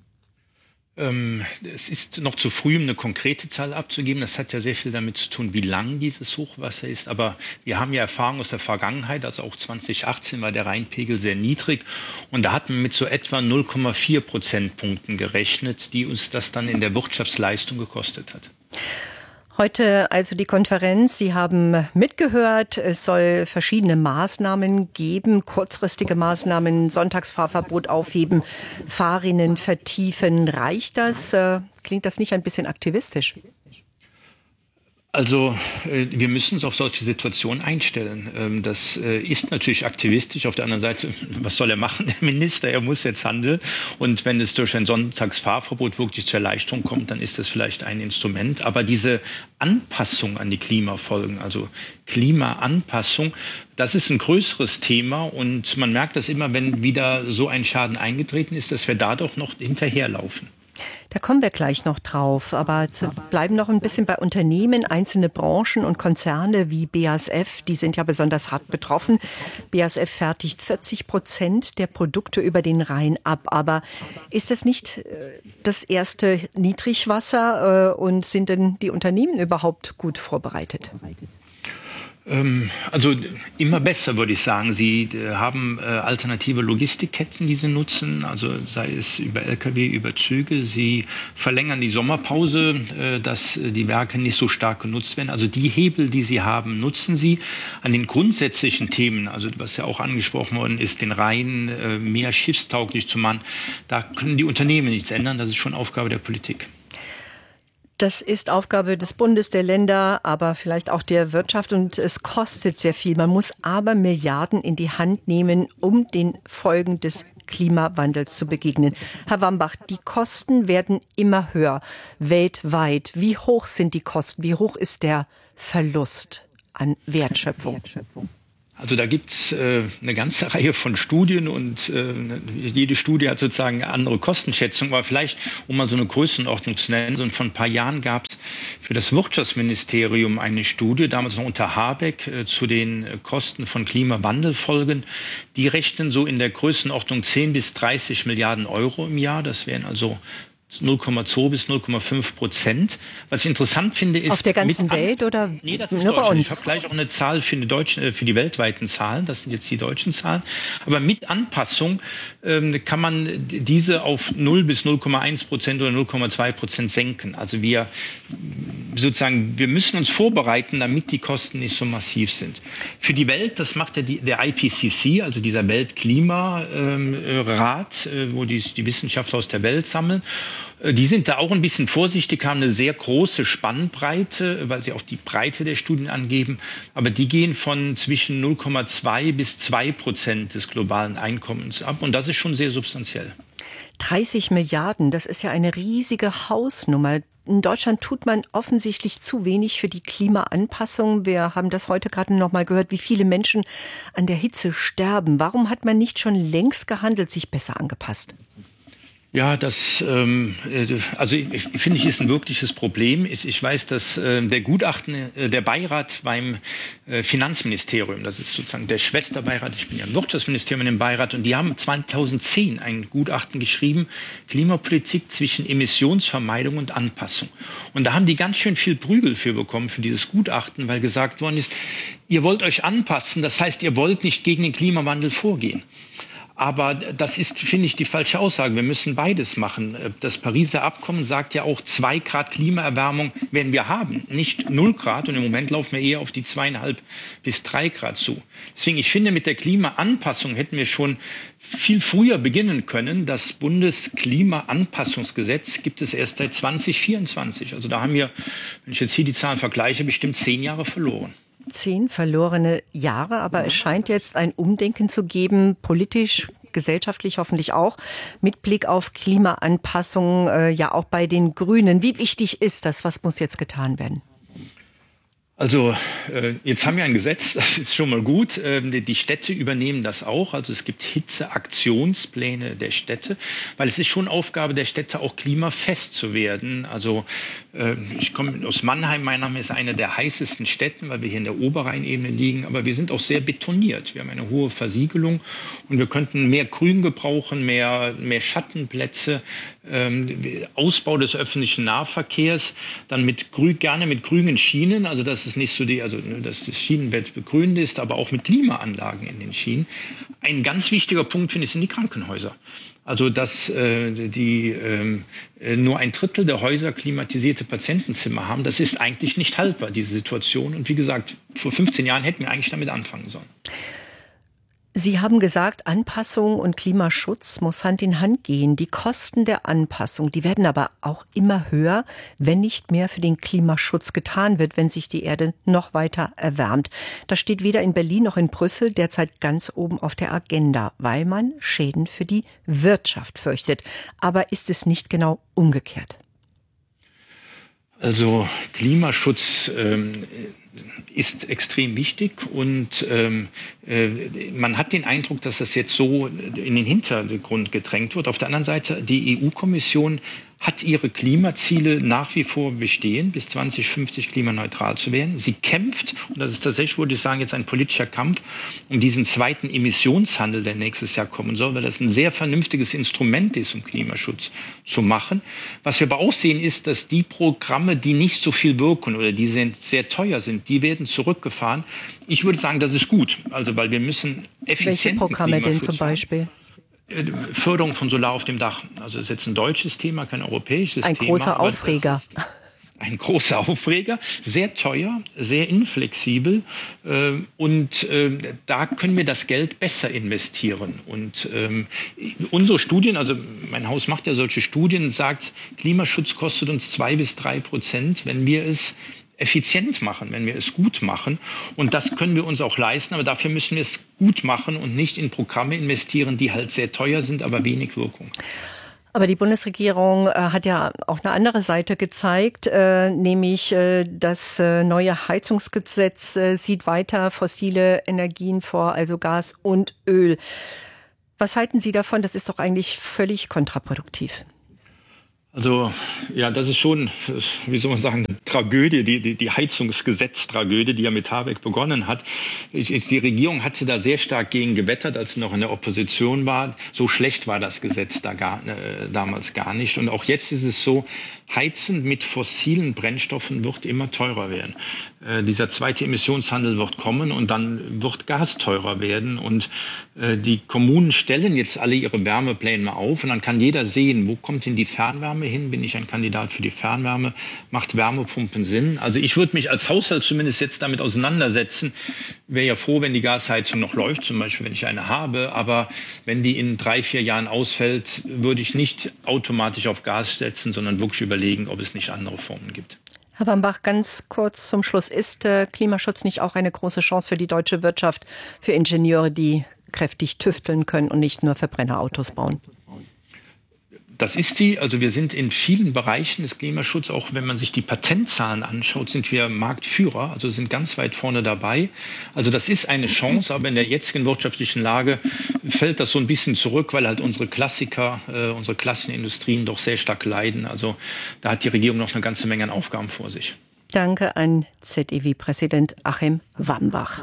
Es ist noch zu früh, um eine konkrete Zahl abzugeben. Das hat ja sehr viel damit zu tun, wie lang dieses Hochwasser ist. Aber wir haben ja Erfahrung aus der Vergangenheit, also auch zwanzig achtzehn war der Rheinpegel sehr niedrig. Und da hat man mit so etwa null Komma vier Prozentpunkten gerechnet, die uns das dann in der Wirtschaftsleistung gekostet hat. Heute also die Konferenz. Sie haben mitgehört, es soll verschiedene Maßnahmen geben, kurzfristige Maßnahmen, Sonntagsfahrverbot aufheben, Fahrrinnen vertiefen. Reicht das? Klingt das nicht ein bisschen aktivistisch? Also wir müssen uns auf solche Situationen einstellen. Das ist natürlich aktivistisch. Auf der anderen Seite, was soll er machen, der Minister? Er muss jetzt handeln. Und wenn es durch ein Sonntagsfahrverbot wirklich zur Erleichterung kommt, dann ist das vielleicht ein Instrument. Aber diese Anpassung an die Klimafolgen, also Klimaanpassung, das ist ein größeres Thema. Und man merkt das immer, wenn wieder so ein Schaden eingetreten ist, dass wir da doch noch hinterherlaufen. Da kommen wir gleich noch drauf, aber zu bleiben noch ein bisschen bei Unternehmen. Einzelne Branchen und Konzerne wie B A S F, die sind ja besonders hart betroffen. B A S F fertigt vierzig Prozent der Produkte über den Rhein ab. Aber ist das nicht das erste Niedrigwasser und sind denn die Unternehmen überhaupt gut vorbereitet? Also immer besser, würde ich sagen. Sie haben alternative Logistikketten, die sie nutzen, also sei es über L K W, über Züge. Sie verlängern die Sommerpause, dass die Werke nicht so stark genutzt werden. Also die Hebel, die sie haben, nutzen sie. An den grundsätzlichen Themen, also was ja auch angesprochen worden ist, den Rhein mehr schiffstauglich zu machen, da können die Unternehmen nichts ändern. Das ist schon Aufgabe der Politik. Das ist Aufgabe des Bundes, der Länder, aber vielleicht auch der Wirtschaft und es kostet sehr viel. Man muss aber Milliarden in die Hand nehmen, um den Folgen des Klimawandels zu begegnen. Herr Wambach, die Kosten werden immer höher, weltweit. Wie hoch sind die Kosten? Wie hoch ist der Verlust an Wertschöpfung? Also da gibt es äh, eine ganze Reihe von Studien und äh, jede Studie hat sozusagen eine andere Kostenschätzung. Aber vielleicht, um mal so eine Größenordnung zu nennen, so vor ein paar Jahren gab es für das Wirtschaftsministerium eine Studie, damals noch unter Habeck, äh, zu den Kosten von Klimawandelfolgen. Die rechnen so in der Größenordnung zehn bis dreißig Milliarden Euro im Jahr. Das wären also null Komma zwei bis null Komma fünf Prozent. Was ich interessant finde, ist... Auf der ganzen Welt oder nee, das ist nur bei uns? Ich habe gleich auch eine Zahl für die, deutschen, für die weltweiten Zahlen. Das sind jetzt die deutschen Zahlen. Aber mit Anpassung ähm, kann man diese auf null bis null Komma eins Prozent oder null Komma zwei Prozent senken. Also wir sozusagen, wir müssen uns vorbereiten, damit die Kosten nicht so massiv sind. Für die Welt, das macht ja die, der I P C C, also dieser Weltklimarat, äh, wo die, die Wissenschaftler aus der Welt sammeln. Die sind da auch ein bisschen vorsichtig, haben eine sehr große Spannbreite, weil sie auch die Breite der Studien angeben. Aber die gehen von zwischen null Komma zwei bis zwei Prozent des globalen Einkommens ab. Und das ist schon sehr substanziell. dreißig Milliarden, das ist ja eine riesige Hausnummer. In Deutschland tut man offensichtlich zu wenig für die Klimaanpassung. Wir haben das heute gerade noch mal gehört, wie viele Menschen an der Hitze sterben. Warum hat man nicht schon längst gehandelt, sich besser angepasst? Ja, das ähm, also ich, finde ich ist ein wirkliches Problem. Ich, ich weiß, dass äh, der Gutachten, äh, der Beirat beim äh, Finanzministerium, das ist sozusagen der Schwesterbeirat, ich bin ja im Wirtschaftsministerium in dem Beirat, und die haben zweitausendzehn ein Gutachten geschrieben, Klimapolitik zwischen Emissionsvermeidung und Anpassung. Und da haben die ganz schön viel Prügel für bekommen, für dieses Gutachten, weil gesagt worden ist, ihr wollt euch anpassen, das heißt, ihr wollt nicht gegen den Klimawandel vorgehen. Aber das ist, finde ich, die falsche Aussage. Wir müssen beides machen. Das Pariser Abkommen sagt ja auch, zwei Grad Klimaerwärmung werden wir haben, nicht null Grad. Und im Moment laufen wir eher auf die zweieinhalb bis drei Grad zu. Deswegen, ich finde, mit der Klimaanpassung hätten wir schon viel früher beginnen können. Das Bundesklimaanpassungsgesetz gibt es erst seit zwanzig vierundzwanzig. Also da haben wir, wenn ich jetzt hier die Zahlen vergleiche, bestimmt zehn Jahre verloren. Zehn verlorene Jahre, aber es scheint jetzt ein Umdenken zu geben, politisch, gesellschaftlich hoffentlich auch, mit Blick auf Klimaanpassung, äh, ja auch bei den Grünen. Wie wichtig ist das? Was muss jetzt getan werden? Also äh, jetzt haben wir ein Gesetz, das ist schon mal gut. Ähm, die Städte übernehmen das auch. Also es gibt Hitzeaktionspläne der Städte, weil es ist schon Aufgabe der Städte, auch klimafest zu werden. Also äh, ich komme aus Mannheim, mein Name ist eine der heißesten Städten, weil wir hier in der Oberrheinebene liegen. Aber wir sind auch sehr betoniert. Wir haben eine hohe Versiegelung und wir könnten mehr Grün gebrauchen, mehr, mehr Schattenplätze, ähm, Ausbau des öffentlichen Nahverkehrs, dann mit grün, gerne mit grünen Schienen, also das ist nicht so die, also dass das Schienenbett begrünt ist, aber auch mit Klimaanlagen in den Schienen. Ein ganz wichtiger Punkt, finde ich, sind die Krankenhäuser. Also dass äh, die äh, nur ein Drittel der Häuser klimatisierte Patientenzimmer haben, das ist eigentlich nicht haltbar, diese Situation. Und wie gesagt, vor fünfzehn Jahren hätten wir eigentlich damit anfangen sollen. Sie haben gesagt, Anpassung und Klimaschutz muss Hand in Hand gehen. Die Kosten der Anpassung, die werden aber auch immer höher, wenn nicht mehr für den Klimaschutz getan wird, wenn sich die Erde noch weiter erwärmt. Das steht weder in Berlin noch in Brüssel derzeit ganz oben auf der Agenda, weil man Schäden für die Wirtschaft fürchtet. Aber ist es nicht genau umgekehrt? Also Klimaschutz ähm, ist extrem wichtig und ähm, äh, man hat den Eindruck, dass das jetzt so in den Hintergrund gedrängt wird. Auf der anderen Seite, die E U-Kommission hat ihre Klimaziele nach wie vor bestehen, bis zwanzig fünfzig klimaneutral zu werden. Sie kämpft, und das ist tatsächlich, würde ich sagen, jetzt ein politischer Kampf, um diesen zweiten Emissionshandel, der nächstes Jahr kommen soll, weil das ein sehr vernünftiges Instrument ist, um Klimaschutz zu machen. Was wir aber auch sehen, ist, dass die Programme, die nicht so viel wirken oder die sehr, sehr teuer sind, die werden zurückgefahren. Ich würde sagen, das ist gut, also weil wir müssen effizienten Welche Programme denn zum Beispiel? Förderung von Solar auf dem Dach. Also das ist jetzt ein deutsches Thema, kein europäisches ein Thema. Ein großer Aufreger. Ein großer Aufreger, sehr teuer, sehr inflexibel. Äh, und äh, da können wir das Geld besser investieren. Und ähm, unsere Studien, also mein Haus macht ja solche Studien, sagt, Klimaschutz kostet uns zwei bis drei Prozent, wenn wir es effizient machen, wenn wir es gut machen. Und das können wir uns auch leisten, aber dafür müssen wir es gut machen und nicht in Programme investieren, die halt sehr teuer sind, aber wenig Wirkung. Aber die Bundesregierung äh, hat ja auch eine andere Seite gezeigt, äh, nämlich äh, das äh, neue Heizungsgesetz äh, sieht weiter fossile Energien vor, also Gas und Öl. Was halten Sie davon? Das ist doch eigentlich völlig kontraproduktiv. Also ja, das ist schon, wie soll man sagen, eine Tragödie, die, die, die Heizungsgesetz-Tragödie, die ja mit Habeck begonnen hat. Ich, ich, die Regierung hatte da sehr stark gegen gewettert, als sie noch in der Opposition war. So schlecht war das Gesetz da gar, äh, damals gar nicht. Und auch jetzt ist es so, Heizen mit fossilen Brennstoffen wird immer teurer werden. Äh, dieser zweite Emissionshandel wird kommen und dann wird Gas teurer werden. Und äh, die Kommunen stellen jetzt alle ihre Wärmepläne auf und dann kann jeder sehen, wo kommt denn die Fernwärme hin? Bin ich ein Kandidat für die Fernwärme? Macht Wärmepumpen Sinn? Also ich würde mich als Haushalt zumindest jetzt damit auseinandersetzen. Wäre ja froh, wenn die Gasheizung noch läuft, zum Beispiel, wenn ich eine habe. Aber wenn die in drei, vier Jahren ausfällt, würde ich nicht automatisch auf Gas setzen, sondern wirklich überlegen, ob es nicht andere Formen gibt. Herr Wambach, ganz kurz zum Schluss. Ist äh, Klimaschutz nicht auch eine große Chance für die deutsche Wirtschaft, für Ingenieure, die kräftig tüfteln können und nicht nur Verbrennerautos bauen? Das ist sie. Also wir sind in vielen Bereichen des Klimaschutzes, auch wenn man sich die Patentzahlen anschaut, sind wir Marktführer, also sind ganz weit vorne dabei. Also das ist eine Chance, aber in der jetzigen wirtschaftlichen Lage fällt das so ein bisschen zurück, weil halt unsere Klassiker, äh, unsere Klassenindustrien doch sehr stark leiden. Also da hat die Regierung noch eine ganze Menge an Aufgaben vor sich. Danke an Z E W-Präsident Achim Wambach.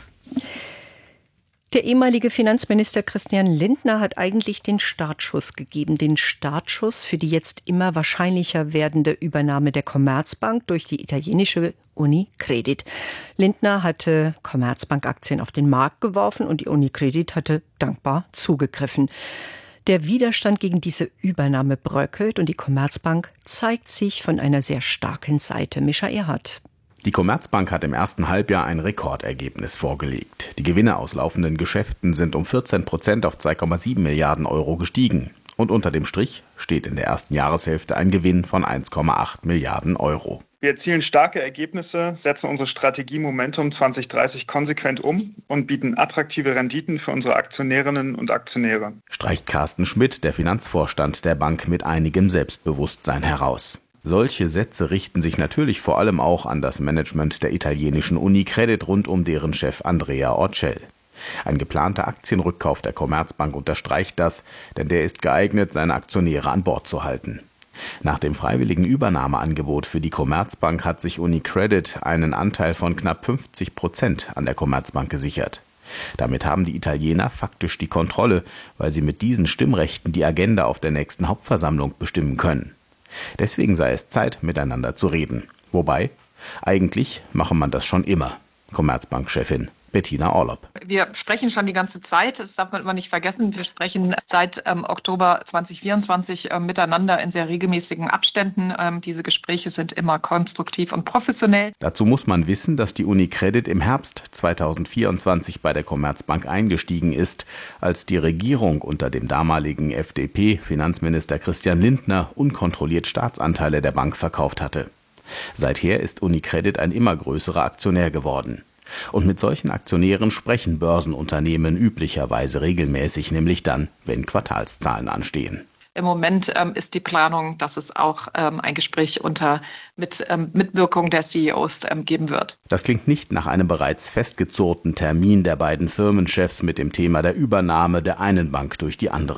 Der ehemalige Finanzminister Christian Lindner hat eigentlich den Startschuss gegeben. Den Startschuss für die jetzt immer wahrscheinlicher werdende Übernahme der Commerzbank durch die italienische UniCredit. Lindner hatte Commerzbank-Aktien auf den Markt geworfen und die UniCredit hatte dankbar zugegriffen. Der Widerstand gegen diese Übernahme bröckelt und die Commerzbank zeigt sich von einer sehr starken Seite. Mischa Erhardt. Die Commerzbank hat im ersten Halbjahr ein Rekordergebnis vorgelegt. Die Gewinne aus laufenden Geschäften sind um vierzehn Prozent auf zwei Komma sieben Milliarden Euro gestiegen. Und unter dem Strich steht in der ersten Jahreshälfte ein Gewinn von eins Komma acht Milliarden Euro. Wir erzielen starke Ergebnisse, setzen unsere Strategie Momentum zwanzig dreißig konsequent um und bieten attraktive Renditen für unsere Aktionärinnen und Aktionäre. Streicht Carsten Schmidt, der Finanzvorstand der Bank, mit einigem Selbstbewusstsein heraus. Solche Sätze richten sich natürlich vor allem auch an das Management der italienischen UniCredit rund um deren Chef Andrea Orcel. Ein geplanter Aktienrückkauf der Commerzbank unterstreicht das, denn der ist geeignet, seine Aktionäre an Bord zu halten. Nach dem freiwilligen Übernahmeangebot für die Commerzbank hat sich UniCredit einen Anteil von knapp fünfzig Prozent an der Commerzbank gesichert. Damit haben die Italiener faktisch die Kontrolle, weil sie mit diesen Stimmrechten die Agenda auf der nächsten Hauptversammlung bestimmen können. Deswegen sei es Zeit, miteinander zu reden. Wobei, eigentlich mache man das schon immer. Commerzbank-Chefin Bettina Orlopp. Wir sprechen schon die ganze Zeit, das darf man immer nicht vergessen. Wir sprechen seit ähm, Oktober zwanzig vierundzwanzig äh, miteinander in sehr regelmäßigen Abständen. Ähm, diese Gespräche sind immer konstruktiv und professionell. Dazu muss man wissen, dass die UniCredit im Herbst zweitausendvierundzwanzig bei der Commerzbank eingestiegen ist, als die Regierung unter dem damaligen F D P-Finanzminister Christian Lindner unkontrolliert Staatsanteile der Bank verkauft hatte. Seither ist UniCredit ein immer größerer Aktionär geworden. Und mit solchen Aktionären sprechen Börsenunternehmen üblicherweise regelmäßig, nämlich dann, wenn Quartalszahlen anstehen. Im Moment ähm, ist die Planung, dass es auch ähm, ein Gespräch unter mit ähm, Mitwirkung der C E Os ähm, geben wird. Das klingt nicht nach einem bereits festgezurrten Termin der beiden Firmenchefs mit dem Thema der Übernahme der einen Bank durch die andere.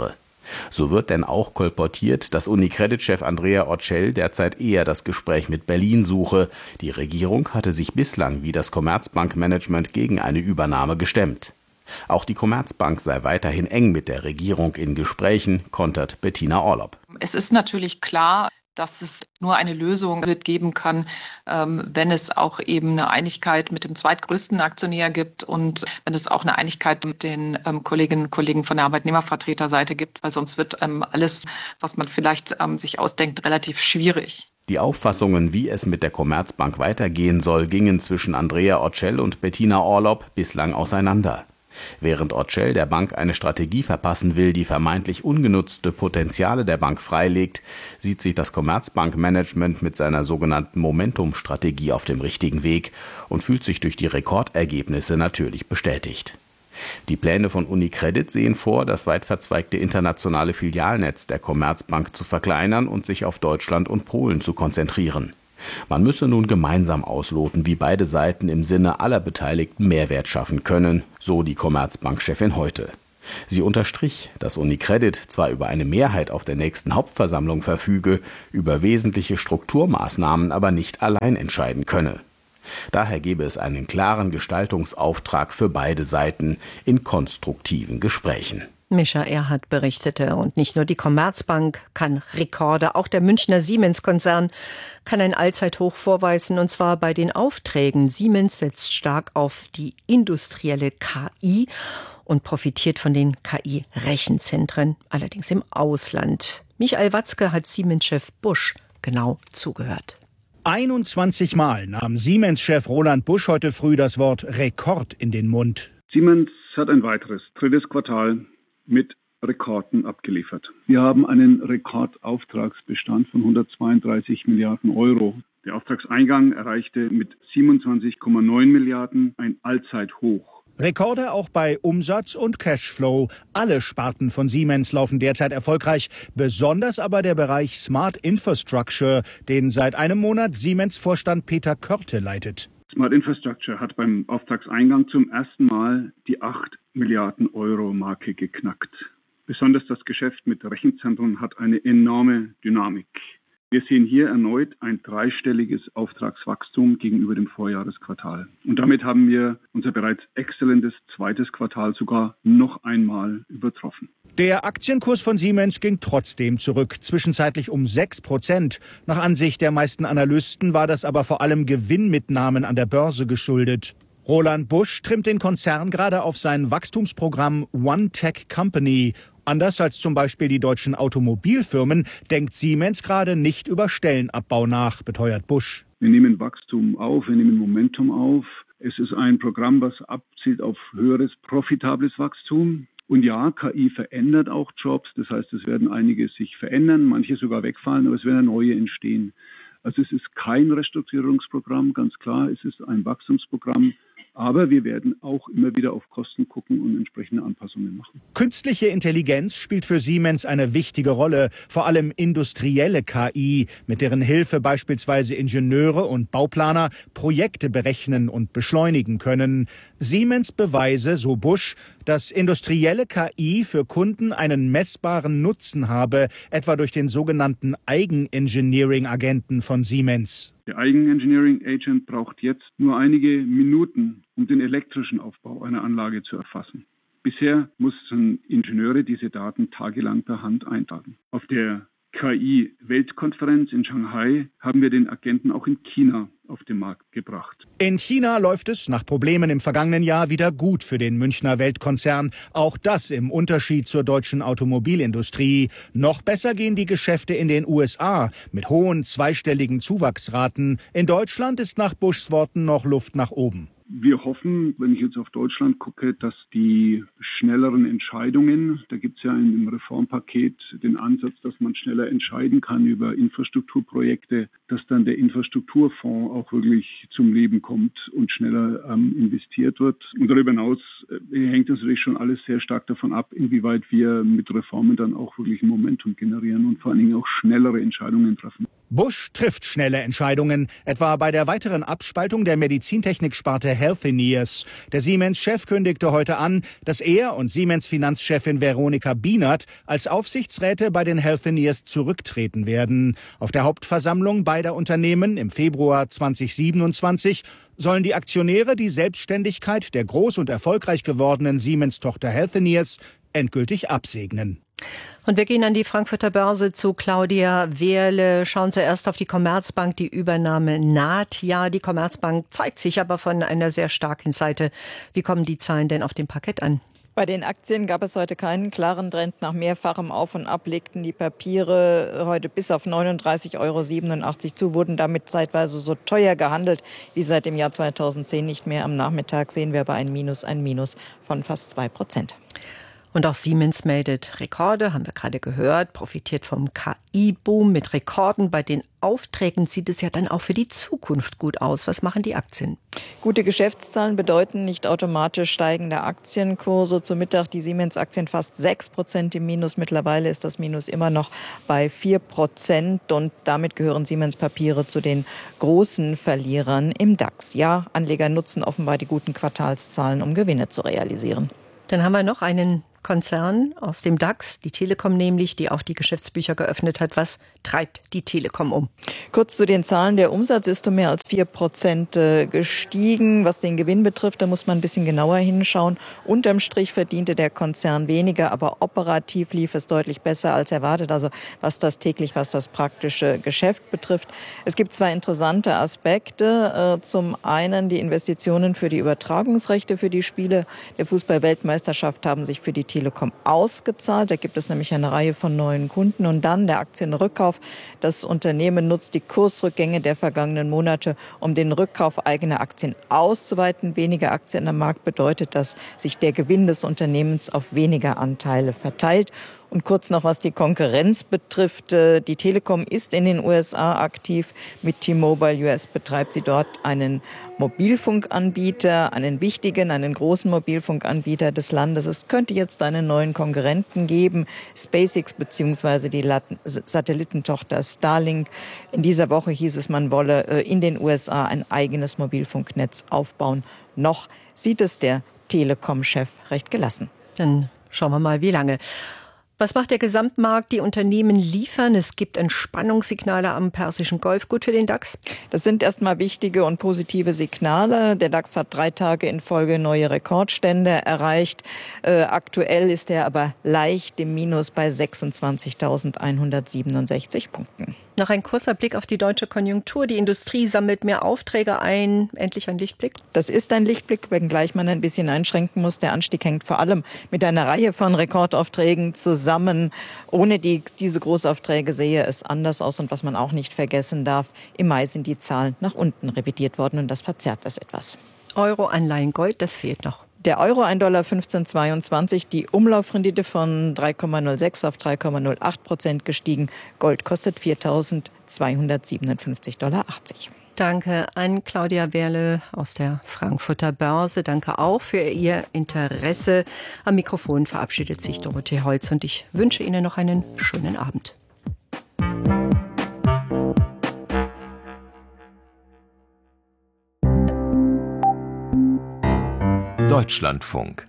So wird denn auch kolportiert, dass UniCredit-Chef Andrea Orcel derzeit eher das Gespräch mit Berlin suche. Die Regierung hatte sich bislang wie das Commerzbank-Management gegen eine Übernahme gestemmt. Auch die Commerzbank sei weiterhin eng mit der Regierung in Gesprächen, kontert Bettina Orlopp. Es ist natürlich klar, dass es nur eine Lösung geben kann, wenn es auch eben eine Einigkeit mit dem zweitgrößten Aktionär gibt und wenn es auch eine Einigkeit mit den Kolleginnen und Kollegen von der Arbeitnehmervertreterseite gibt, weil sonst wird alles, was man vielleicht sich ausdenkt, relativ schwierig. Die Auffassungen, wie es mit der Commerzbank weitergehen soll, gingen zwischen Andrea Orcel und Bettina Orlopp bislang auseinander. Während Orcel der Bank eine Strategie verpassen will, die vermeintlich ungenutzte Potenziale der Bank freilegt, sieht sich das Commerzbank-Management mit seiner sogenannten Momentum-Strategie auf dem richtigen Weg und fühlt sich durch die Rekordergebnisse natürlich bestätigt. Die Pläne von UniCredit sehen vor, das weit verzweigte internationale Filialnetz der Commerzbank zu verkleinern und sich auf Deutschland und Polen zu konzentrieren. Man müsse nun gemeinsam ausloten, wie beide Seiten im Sinne aller Beteiligten Mehrwert schaffen können, so die Commerzbank-Chefin heute. Sie unterstrich, dass UniCredit zwar über eine Mehrheit auf der nächsten Hauptversammlung verfüge, über wesentliche Strukturmaßnahmen aber nicht allein entscheiden könne. Daher gebe es einen klaren Gestaltungsauftrag für beide Seiten in konstruktiven Gesprächen. Mischa Erhardt berichtete. Und nicht nur die Commerzbank kann Rekorde, auch der Münchner Siemens-Konzern kann ein Allzeithoch vorweisen, und zwar bei den Aufträgen. Siemens setzt stark auf die industrielle K I und profitiert von den K I-Rechenzentren, allerdings im Ausland. Michael Watzke hat Siemens-Chef Busch genau zugehört. einundzwanzig Mal nahm Siemens-Chef Roland Busch heute früh das Wort Rekord in den Mund. Siemens hat ein weiteres, drittes Quartal mit Rekorden abgeliefert. Wir haben einen Rekordauftragsbestand von hundertzweiunddreißig Milliarden Euro. Der Auftragseingang erreichte mit siebenundzwanzig Komma neun Milliarden ein Allzeithoch. Rekorde auch bei Umsatz und Cashflow. Alle Sparten von Siemens laufen derzeit erfolgreich, besonders aber der Bereich Smart Infrastructure, den seit einem Monat Siemens-Vorstand Peter Körte leitet. Smart Infrastructure hat beim Auftragseingang zum ersten Mal die acht Milliarden Euro Marke geknackt. Besonders das Geschäft mit Rechenzentren hat eine enorme Dynamik. Wir sehen hier erneut ein dreistelliges Auftragswachstum gegenüber dem Vorjahresquartal. Und damit haben wir unser bereits exzellentes zweites Quartal sogar noch einmal übertroffen. Der Aktienkurs von Siemens ging trotzdem zurück, zwischenzeitlich um sechs Prozent. Nach Ansicht der meisten Analysten war das aber vor allem Gewinnmitnahmen an der Börse geschuldet. Roland Busch trimmt den Konzern gerade auf sein Wachstumsprogramm One Tech Company. Anders als zum Beispiel die deutschen Automobilfirmen denkt Siemens gerade nicht über Stellenabbau nach, beteuert Busch. Wir nehmen Wachstum auf, wir nehmen Momentum auf. Es ist ein Programm, was abzielt auf höheres, profitables Wachstum. Und ja, K I verändert auch Jobs. Das heißt, es werden einige sich verändern, manche sogar wegfallen, aber es werden neue entstehen. Also es ist kein Restrukturierungsprogramm, ganz klar, es ist ein Wachstumsprogramm. Aber wir werden auch immer wieder auf Kosten gucken und entsprechende Anpassungen machen. Künstliche Intelligenz spielt für Siemens eine wichtige Rolle, vor allem industrielle K I, mit deren Hilfe beispielsweise Ingenieure und Bauplaner Projekte berechnen und beschleunigen können. Siemens beweise, so Busch, dass industrielle K I für Kunden einen messbaren Nutzen habe, etwa durch den sogenannten Eigenengineering-Agenten von Siemens. Der Eigenengineering-Agent braucht jetzt nur einige Minuten, um den elektrischen Aufbau einer Anlage zu erfassen. Bisher mussten Ingenieure diese Daten tagelang per Hand eintragen. Auf der K I-Weltkonferenz in Shanghai haben wir den Agenten auch in China auf den Markt gebracht. In China läuft es nach Problemen im vergangenen Jahr wieder gut für den Münchner Weltkonzern. Auch das im Unterschied zur deutschen Automobilindustrie. Noch besser gehen die Geschäfte in den U S A mit hohen zweistelligen Zuwachsraten. In Deutschland ist nach Buschs Worten noch Luft nach oben. Wir hoffen, wenn ich jetzt auf Deutschland gucke, dass die schnelleren Entscheidungen, da gibt es ja im Reformpaket den Ansatz, dass man schneller entscheiden kann über Infrastrukturprojekte, dass dann der Infrastrukturfonds auch wirklich zum Leben kommt und schneller ähm, investiert wird. Und darüber hinaus äh, hängt das natürlich schon alles sehr stark davon ab, inwieweit wir mit Reformen dann auch wirklich ein Momentum generieren und vor allen Dingen auch schnellere Entscheidungen treffen. Bosch trifft schnelle Entscheidungen, etwa bei der weiteren Abspaltung der Medizintechniksparte Healthineers. Der Siemens-Chef kündigte heute an, dass er und Siemens-Finanzchefin Veronika Bienert als Aufsichtsräte bei den Healthineers zurücktreten werden. Auf der Hauptversammlung beider Unternehmen im Februar zweitausendsiebenundzwanzig sollen die Aktionäre die Selbstständigkeit der groß und erfolgreich gewordenen Siemens-Tochter Healthineers endgültig absegnen. Und wir gehen an die Frankfurter Börse zu Claudia Wehrle. Schauen zuerst auf die Commerzbank. Die Übernahme naht. Ja, die Commerzbank zeigt sich aber von einer sehr starken Seite. Wie kommen die Zahlen denn auf dem Parkett an? Bei den Aktien gab es heute keinen klaren Trend. Nach mehrfachem Auf und Ab legten die Papiere heute bis auf neununddreißig Euro siebenundachtzig zu, wurden damit zeitweise so teuer gehandelt wie seit dem Jahr zweitausendzehn nicht mehr. Am Nachmittag sehen wir aber ein Minus, ein Minus von fast zwei Prozent. Und auch Siemens meldet Rekorde, haben wir gerade gehört, profitiert vom K I-Boom mit Rekorden. Bei den Aufträgen sieht es ja dann auch für die Zukunft gut aus. Was machen die Aktien? Gute Geschäftszahlen bedeuten nicht automatisch steigende Aktienkurse. Zu Mittag die Siemens-Aktien fast sechs Prozent im Minus. Mittlerweile ist das Minus immer noch bei vier Prozent. Und damit gehören Siemens-Papiere zu den großen Verlierern im DAX. Ja, Anleger nutzen offenbar die guten Quartalszahlen, um Gewinne zu realisieren. Dann haben wir noch einen Konzern aus dem DAX, die Telekom nämlich, die auch die Geschäftsbücher geöffnet hat. Was treibt die Telekom um? Kurz zu den Zahlen. Der Umsatz ist um mehr als vier Prozent gestiegen. Was den Gewinn betrifft, da muss man ein bisschen genauer hinschauen. Unterm Strich verdiente der Konzern weniger, aber operativ lief es deutlich besser als erwartet. Also was das täglich, was das praktische Geschäft betrifft. Es gibt zwei interessante Aspekte. Zum einen die Investitionen für die Übertragungsrechte für die Spiele der Fußball-Weltmeisterschaft haben sich für die Telekom ausgezahlt. Da gibt es nämlich eine Reihe von neuen Kunden. Und dann der Aktienrückkauf. Das Unternehmen nutzt die Kursrückgänge der vergangenen Monate, um den Rückkauf eigener Aktien auszuweiten. Weniger Aktien am Markt bedeutet, dass sich der Gewinn des Unternehmens auf weniger Anteile verteilt. Und kurz noch, was die Konkurrenz betrifft. Die Telekom ist in den U S A aktiv. Mit T-Mobile U S betreibt sie dort einen Mobilfunkanbieter, einen wichtigen, einen großen Mobilfunkanbieter des Landes. Es könnte jetzt einen neuen Konkurrenten geben, SpaceX bzw. die Satellitentochter Starlink. In dieser Woche hieß es, man wolle in den U S A ein eigenes Mobilfunknetz aufbauen. Noch sieht es der Telekom-Chef recht gelassen. Dann schauen wir mal, wie lange. Was macht der Gesamtmarkt? Die Unternehmen liefern. Es gibt Entspannungssignale am Persischen Golf. Gut für den DAX? Das sind erstmal wichtige und positive Signale. Der DAX hat drei Tage in Folge neue Rekordstände erreicht. Äh, aktuell ist er aber leicht im Minus bei sechsundzwanzigtausendeinhundertsiebenundsechzig Punkten. Noch ein kurzer Blick auf die deutsche Konjunktur. Die Industrie sammelt mehr Aufträge ein. Endlich ein Lichtblick? Das ist ein Lichtblick, wenngleich man ein bisschen einschränken muss. Der Anstieg hängt vor allem mit einer Reihe von Rekordaufträgen zusammen. Ohne die, diese Großaufträge sehe es anders aus. Und was man auch nicht vergessen darf, im Mai sind die Zahlen nach unten revidiert worden und das verzerrt das etwas. Euro, Anleihen, Gold, das fehlt noch. Der Euro ein Dollar fünfzehn Komma zweiundzwanzig, die Umlaufrendite von drei Komma null sechs auf drei Komma null acht Prozent gestiegen. Gold kostet viertausendzweihundertsiebenundfünfzig Dollar achtzig. Danke an Claudia Wehrle aus der Frankfurter Börse. Danke auch für Ihr Interesse. Am Mikrofon verabschiedet sich Dorothee Holz und ich wünsche Ihnen noch einen schönen Abend. Deutschlandfunk.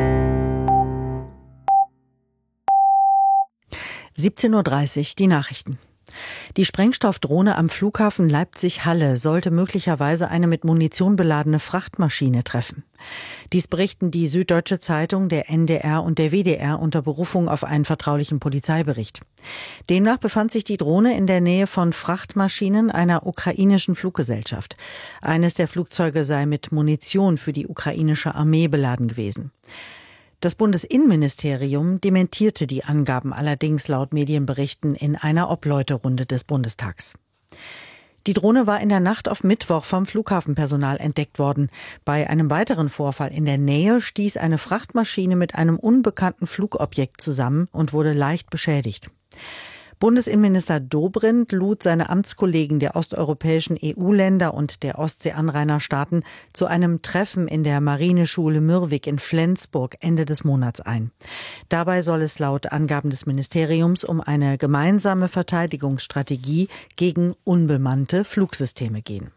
siebzehn Uhr dreißig, die Nachrichten. Die Sprengstoffdrohne am Flughafen Leipzig-Halle sollte möglicherweise eine mit Munition beladene Frachtmaschine treffen. Dies berichten die Süddeutsche Zeitung, der N D R und der W D R unter Berufung auf einen vertraulichen Polizeibericht. Demnach befand sich die Drohne in der Nähe von Frachtmaschinen einer ukrainischen Fluggesellschaft. Eines der Flugzeuge sei mit Munition für die ukrainische Armee beladen gewesen. Das Bundesinnenministerium dementierte die Angaben allerdings laut Medienberichten in einer Obleuterunde des Bundestags. Die Drohne war in der Nacht auf Mittwoch vom Flughafenpersonal entdeckt worden. Bei einem weiteren Vorfall in der Nähe stieß eine Frachtmaschine mit einem unbekannten Flugobjekt zusammen und wurde leicht beschädigt. Bundesinnenminister Dobrindt lud seine Amtskollegen der osteuropäischen E U-Länder und der Ostsee-Anrainerstaaten zu einem Treffen in der Marineschule Mürwik in Flensburg Ende des Monats ein. Dabei soll es laut Angaben des Ministeriums um eine gemeinsame Verteidigungsstrategie gegen unbemannte Flugsysteme gehen.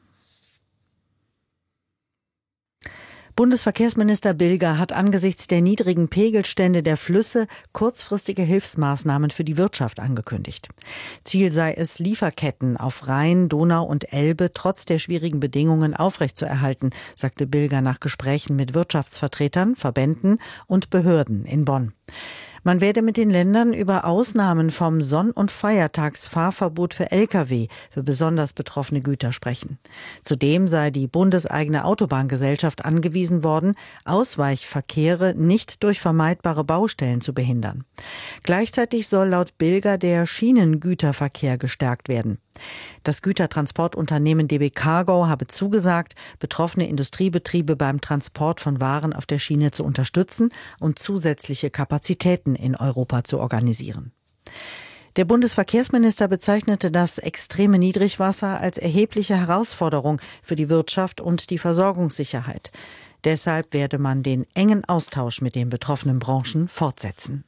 Bundesverkehrsminister Bilger hat angesichts der niedrigen Pegelstände der Flüsse kurzfristige Hilfsmaßnahmen für die Wirtschaft angekündigt. Ziel sei es, Lieferketten auf Rhein, Donau und Elbe trotz der schwierigen Bedingungen aufrechtzuerhalten, sagte Bilger nach Gesprächen mit Wirtschaftsvertretern, Verbänden und Behörden in Bonn. Man werde mit den Ländern über Ausnahmen vom Sonn- und Feiertagsfahrverbot für L K W für besonders betroffene Güter sprechen. Zudem sei die bundeseigene Autobahngesellschaft angewiesen worden, Ausweichverkehre nicht durch vermeidbare Baustellen zu behindern. Gleichzeitig soll laut Bilger der Schienengüterverkehr gestärkt werden. Das Gütertransportunternehmen D B Cargo habe zugesagt, betroffene Industriebetriebe beim Transport von Waren auf der Schiene zu unterstützen und zusätzliche Kapazitäten in Europa zu organisieren. Der Bundesverkehrsminister bezeichnete das extreme Niedrigwasser als erhebliche Herausforderung für die Wirtschaft und die Versorgungssicherheit. Deshalb werde man den engen Austausch mit den betroffenen Branchen fortsetzen.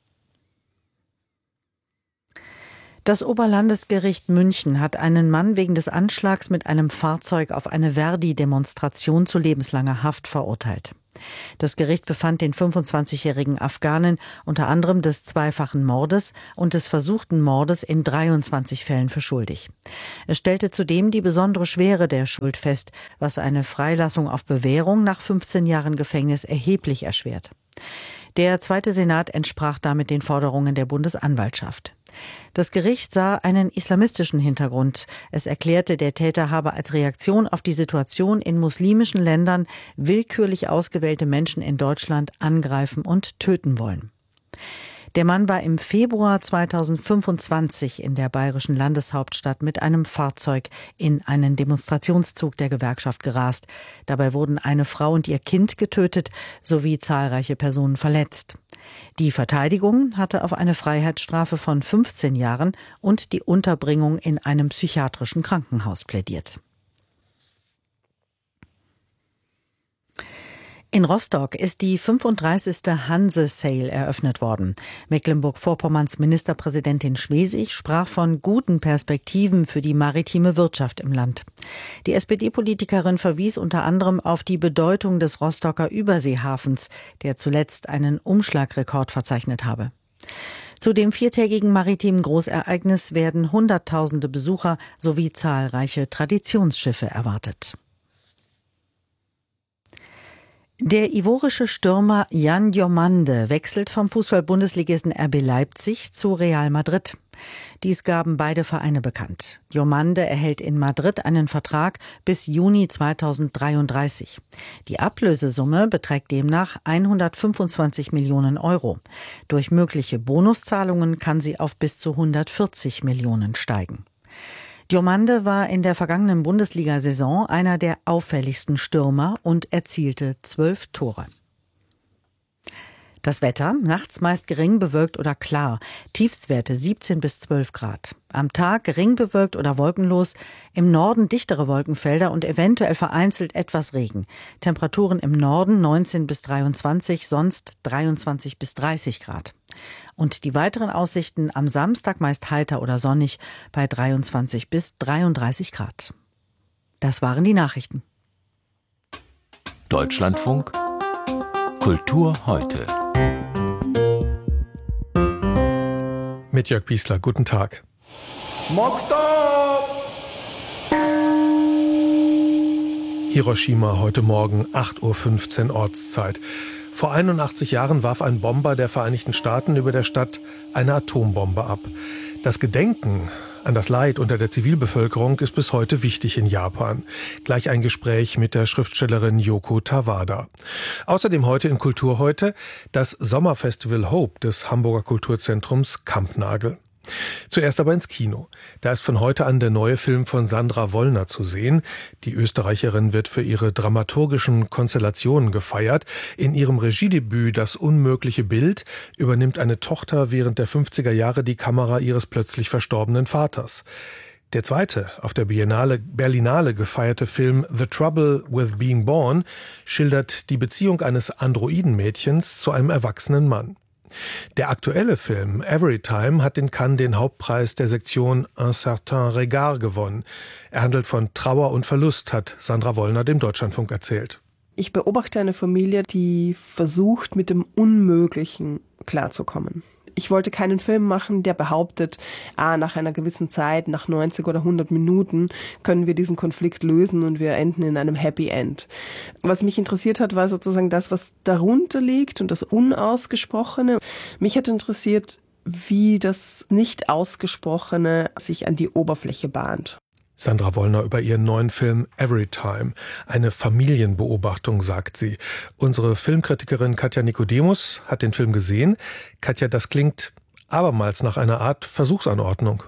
Das Oberlandesgericht München hat einen Mann wegen des Anschlags mit einem Fahrzeug auf eine Verdi-Demonstration zu lebenslanger Haft verurteilt. Das Gericht befand den fünfundzwanzigjährigen Afghanen unter anderem des zweifachen Mordes und des versuchten Mordes in dreiundzwanzig Fällen für schuldig. Es stellte zudem die besondere Schwere der Schuld fest, was eine Freilassung auf Bewährung nach fünfzehn Jahren Gefängnis erheblich erschwert. Der Zweite Senat entsprach damit den Forderungen der Bundesanwaltschaft. Das Gericht sah einen islamistischen Hintergrund. Es erklärte, der Täter habe als Reaktion auf die Situation in muslimischen Ländern willkürlich ausgewählte Menschen in Deutschland angreifen und töten wollen. Der Mann war im Februar zweitausendfünfundzwanzig in der bayerischen Landeshauptstadt mit einem Fahrzeug in einen Demonstrationszug der Gewerkschaft gerast. Dabei wurden eine Frau und ihr Kind getötet sowie zahlreiche Personen verletzt. Die Verteidigung hatte auf eine Freiheitsstrafe von fünfzehn Jahren und die Unterbringung in einem psychiatrischen Krankenhaus plädiert. In Rostock ist die fünfunddreißigste Hanse-Sale eröffnet worden. Mecklenburg-Vorpommerns Ministerpräsidentin Schwesig sprach von guten Perspektiven für die maritime Wirtschaft im Land. Die S P D-Politikerin verwies unter anderem auf die Bedeutung des Rostocker Überseehafens, der zuletzt einen Umschlagrekord verzeichnet habe. Zu dem viertägigen maritimen Großereignis werden Hunderttausende Besucher sowie zahlreiche Traditionsschiffe erwartet. Der ivorische Stürmer Yan Diomande wechselt vom Fußball-Bundesligisten R B Leipzig zu Real Madrid. Dies gaben beide Vereine bekannt. Diomande erhält in Madrid einen Vertrag bis Juni zweitausenddreiunddreißig. Die Ablösesumme beträgt demnach hundertfünfundzwanzig Millionen Euro. Durch mögliche Bonuszahlungen kann sie auf bis zu hundertvierzig Millionen steigen. Diomande war in der vergangenen Bundesliga-Saison einer der auffälligsten Stürmer und erzielte zwölf Tore. Das Wetter, nachts meist gering bewölkt oder klar, Tiefstwerte siebzehn bis zwölf Grad. Am Tag gering bewölkt oder wolkenlos, im Norden dichtere Wolkenfelder und eventuell vereinzelt etwas Regen. Temperaturen im Norden neunzehn bis dreiundzwanzig, sonst dreiundzwanzig bis dreißig Grad. Und die weiteren Aussichten am Samstag meist heiter oder sonnig bei dreiundzwanzig bis dreiunddreißig Grad. Das waren die Nachrichten. Deutschlandfunk Kultur heute. Mit Jörg Biesler, guten Tag. Hiroshima heute Morgen acht Uhr fünfzehn Ortszeit. Vor einundachtzig Jahren warf ein Bomber der Vereinigten Staaten über der Stadt eine Atombombe ab. Das Gedenken an das Leid unter der Zivilbevölkerung ist bis heute wichtig in Japan. Gleich ein Gespräch mit der Schriftstellerin Yoko Tawada. Außerdem heute in Kultur heute das Sommerfestival Hope des Hamburger Kulturzentrums Kampnagel. Zuerst aber ins Kino. Da ist von heute an der neue Film von Sandra Wollner zu sehen. Die Österreicherin wird für ihre dramaturgischen Konstellationen gefeiert. In ihrem Regiedebüt »Das unmögliche Bild« übernimmt eine Tochter während der fünfziger Jahre die Kamera ihres plötzlich verstorbenen Vaters. Der zweite, auf der Biennale Berlinale gefeierte Film »The Trouble with Being Born« schildert die Beziehung eines Androidenmädchens zu einem erwachsenen Mann. Der aktuelle Film »Everytime« hat in Cannes den Hauptpreis der Sektion Un certain regard gewonnen. Er handelt von Trauer und Verlust, hat Sandra Wollner dem Deutschlandfunk erzählt. Ich beobachte eine Familie, die versucht, mit dem Unmöglichen klarzukommen. Ich wollte keinen Film machen, der behauptet, ah, nach einer gewissen Zeit, nach neunzig oder hundert Minuten können wir diesen Konflikt lösen und wir enden in einem Happy End. Was mich interessiert hat, war sozusagen das, was darunter liegt und das Unausgesprochene. Mich hat interessiert, wie das Nicht-Ausgesprochene sich an die Oberfläche bahnt. Sandra Wollner über ihren neuen Film Everytime. Eine Familienbeobachtung, sagt sie. Unsere Filmkritikerin Katja Nikodemus hat den Film gesehen. Katja, das klingt abermals nach einer Art Versuchsanordnung.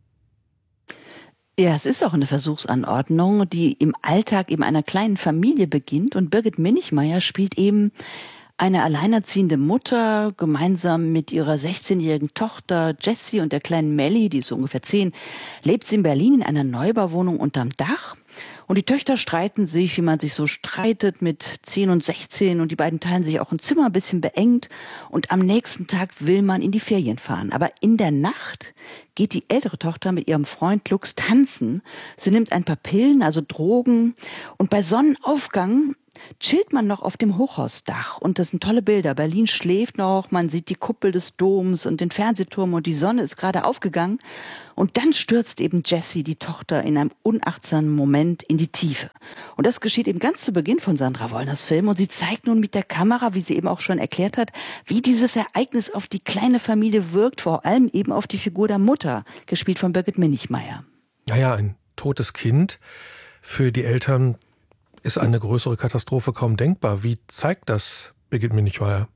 Ja, es ist auch eine Versuchsanordnung, die im Alltag eben einer kleinen Familie beginnt. Und Birgit Minichmayr spielt eben eine alleinerziehende Mutter, gemeinsam mit ihrer sechzehnjährigen Tochter Jessie und der kleinen Melly, die ist so ungefähr zehn, lebt sie in Berlin in einer Neubauwohnung unterm Dach. Und die Töchter streiten sich, wie man sich so streitet, mit zehn und sechzehn. Und die beiden teilen sich auch ein Zimmer, ein bisschen beengt. Und am nächsten Tag will man in die Ferien fahren. Aber in der Nacht geht die ältere Tochter mit ihrem Freund Lux tanzen. Sie nimmt ein paar Pillen, also Drogen. Und bei Sonnenaufgang chillt man noch auf dem Hochhausdach und das sind tolle Bilder. Berlin schläft noch, man sieht die Kuppel des Doms und den Fernsehturm und die Sonne ist gerade aufgegangen. Und dann stürzt eben Jessie, die Tochter, in einem unachtsamen Moment in die Tiefe. Und das geschieht eben ganz zu Beginn von Sandra Wollners Film und sie zeigt nun mit der Kamera, wie sie eben auch schon erklärt hat, wie dieses Ereignis auf die kleine Familie wirkt, vor allem eben auf die Figur der Mutter, gespielt von Birgit Minichmayr. Naja, ein totes Kind für die Eltern ist eine größere Katastrophe kaum denkbar. Wie zeigt das Birgit Minichmayr?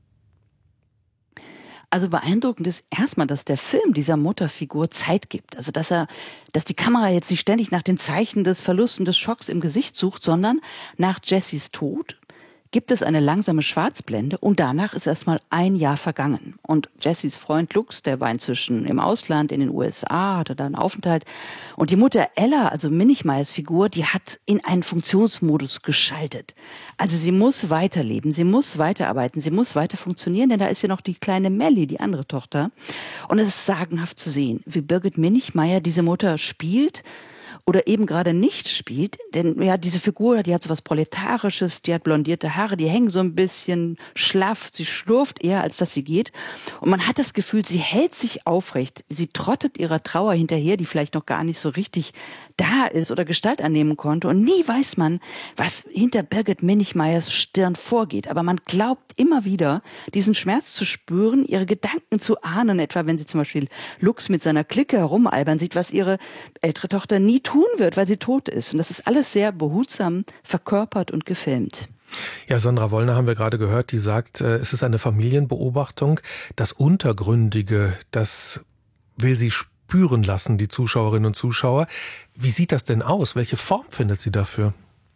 Also beeindruckend ist erstmal, dass der Film dieser Mutterfigur Zeit gibt. Also dass er, dass die Kamera jetzt nicht ständig nach den Zeichen des Verlusts und des Schocks im Gesicht sucht, sondern nach Jessies Tod gibt es eine langsame Schwarzblende und danach ist erstmal ein Jahr vergangen. Und Jessies Freund Lux, der war inzwischen im Ausland, in den U S A, hatte da einen Aufenthalt. Und die Mutter Ella, also Minichmayrs Figur, die hat in einen Funktionsmodus geschaltet. Also sie muss weiterleben, sie muss weiterarbeiten, sie muss weiter funktionieren, denn da ist ja noch die kleine Melly, die andere Tochter. Und es ist sagenhaft zu sehen, wie Birgit Minichmayr diese Mutter spielt, oder eben gerade nicht spielt, denn ja, diese Figur, die hat so was Proletarisches, die hat blondierte Haare, die hängen so ein bisschen schlaff, sie schlurft eher, als dass sie geht. Und man hat das Gefühl, sie hält sich aufrecht, sie trottet ihrer Trauer hinterher, die vielleicht noch gar nicht so richtig da ist oder Gestalt annehmen konnte. Und nie weiß man, was hinter Birgit Minichmayrs Stirn vorgeht. Aber man glaubt immer wieder, diesen Schmerz zu spüren, ihre Gedanken zu ahnen, etwa wenn sie zum Beispiel Lux mit seiner Clique herumalbern sieht, was ihre ältere Tochter nie tun wird, weil sie tot ist. Und das ist alles sehr behutsam verkörpert und gefilmt. Ja, Sandra Wollner haben wir gerade gehört, die sagt, es ist eine Familienbeobachtung. Das Untergründige, das will sie spüren lassen, die Zuschauerinnen und Zuschauer. Wie sieht das denn aus? Welche Form findet sie dafür?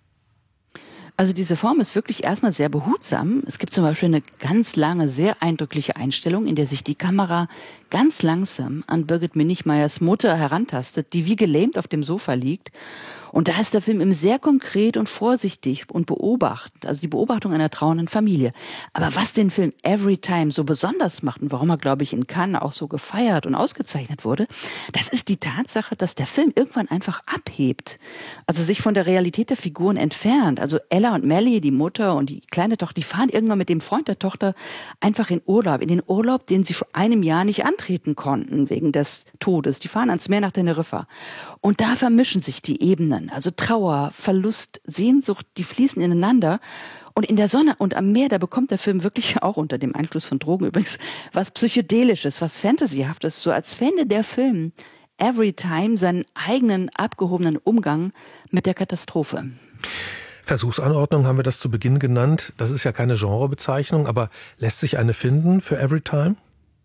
Also diese Form ist wirklich erstmal sehr behutsam. Es gibt zum Beispiel eine ganz lange, sehr eindrückliche Einstellung, in der sich die Kamera ganz langsam an Birgit Minichmayrs Mutter herantastet, die wie gelähmt auf dem Sofa liegt. Und da ist der Film eben sehr konkret und vorsichtig und beobachtend, also die Beobachtung einer trauernden Familie. Aber was den Film Everytime so besonders macht und warum er, glaube ich, in Cannes auch so gefeiert und ausgezeichnet wurde, das ist die Tatsache, dass der Film irgendwann einfach abhebt. Also sich von der Realität der Figuren entfernt. Also Ella und Melly, die Mutter und die kleine Tochter, die fahren irgendwann mit dem Freund der Tochter einfach in Urlaub. In den Urlaub, den sie vor einem Jahr nicht antreten konnten, wegen des Todes. Die fahren ans Meer nach Teneriffa. Und da vermischen sich die Ebenen. Also Trauer, Verlust, Sehnsucht, die fließen ineinander. Und in der Sonne und am Meer, da bekommt der Film wirklich auch unter dem Einfluss von Drogen übrigens was Psychedelisches, was Fantasyhaftes. So als fände der Film Everytime seinen eigenen abgehobenen Umgang mit der Katastrophe. Versuchsanordnung haben wir das zu Beginn genannt. Das ist ja keine Genrebezeichnung, aber lässt sich eine finden für Everytime?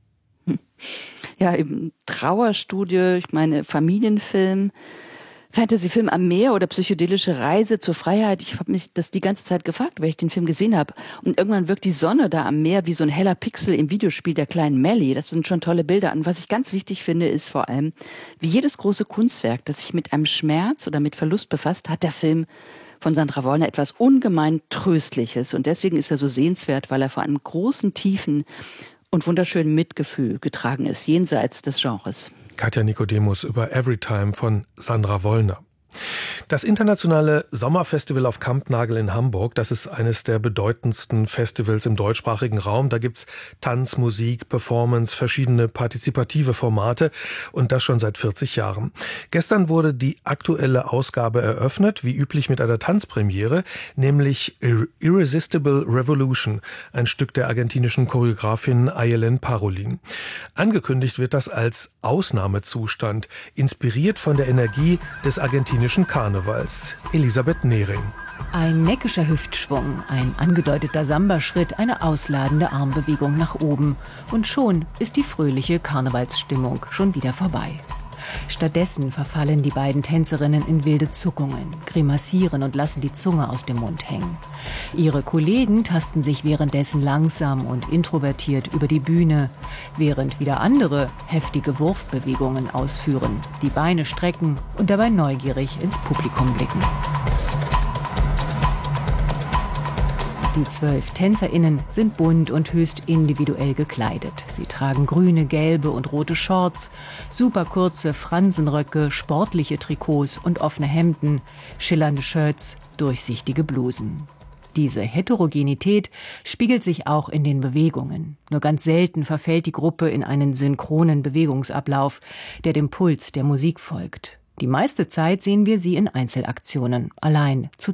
Ja, eben Trauerstudie, ich meine Familienfilm, Fantasyfilm am Meer oder psychedelische Reise zur Freiheit. Ich habe mich das die ganze Zeit gefragt, weil ich den Film gesehen habe. Und irgendwann wirkt die Sonne da am Meer wie so ein heller Pixel im Videospiel der kleinen Melly. Das sind schon tolle Bilder. Und was ich ganz wichtig finde, ist vor allem, wie jedes große Kunstwerk, das sich mit einem Schmerz oder mit Verlust befasst, hat der Film von Sandra Wollner etwas ungemein Tröstliches. Und deswegen ist er so sehenswert, weil er vor einem großen, tiefen und wunderschönen Mitgefühl getragen ist, jenseits des Genres. Katja Nikodemus über Everytime von Sandra Wollner. Das internationale Sommerfestival auf Kampnagel in Hamburg, das ist eines der bedeutendsten Festivals im deutschsprachigen Raum. Da gibt's Tanz, Musik, Performance, verschiedene partizipative Formate und das schon seit vierzig Jahren. Gestern wurde die aktuelle Ausgabe eröffnet, wie üblich mit einer Tanzpremiere, nämlich Irresistible Revolution, ein Stück der argentinischen Choreografin Ayelen Parolin. Angekündigt wird das als Ausnahmezustand, inspiriert von der Energie des argentinischen Karnevals. Elisabeth Nehring. Ein neckischer Hüftschwung, ein angedeuteter Samba-Schritt, eine ausladende Armbewegung nach oben. Und schon ist die fröhliche Karnevalsstimmung schon wieder vorbei. Stattdessen verfallen die beiden Tänzerinnen in wilde Zuckungen, grimassieren und lassen die Zunge aus dem Mund hängen. Ihre Kollegen tasten sich währenddessen langsam und introvertiert über die Bühne, während wieder andere heftige Wurfbewegungen ausführen, die Beine strecken und dabei neugierig ins Publikum blicken. Die zwölf TänzerInnen sind bunt und höchst individuell gekleidet. Sie tragen grüne, gelbe und rote Shorts, superkurze Fransenröcke, sportliche Trikots und offene Hemden, schillernde Shirts, durchsichtige Blusen. Diese Heterogenität spiegelt sich auch in den Bewegungen. Nur ganz selten verfällt die Gruppe in einen synchronen Bewegungsablauf, der dem Puls der Musik folgt. Die meiste Zeit sehen wir sie in Einzelaktionen, allein, zu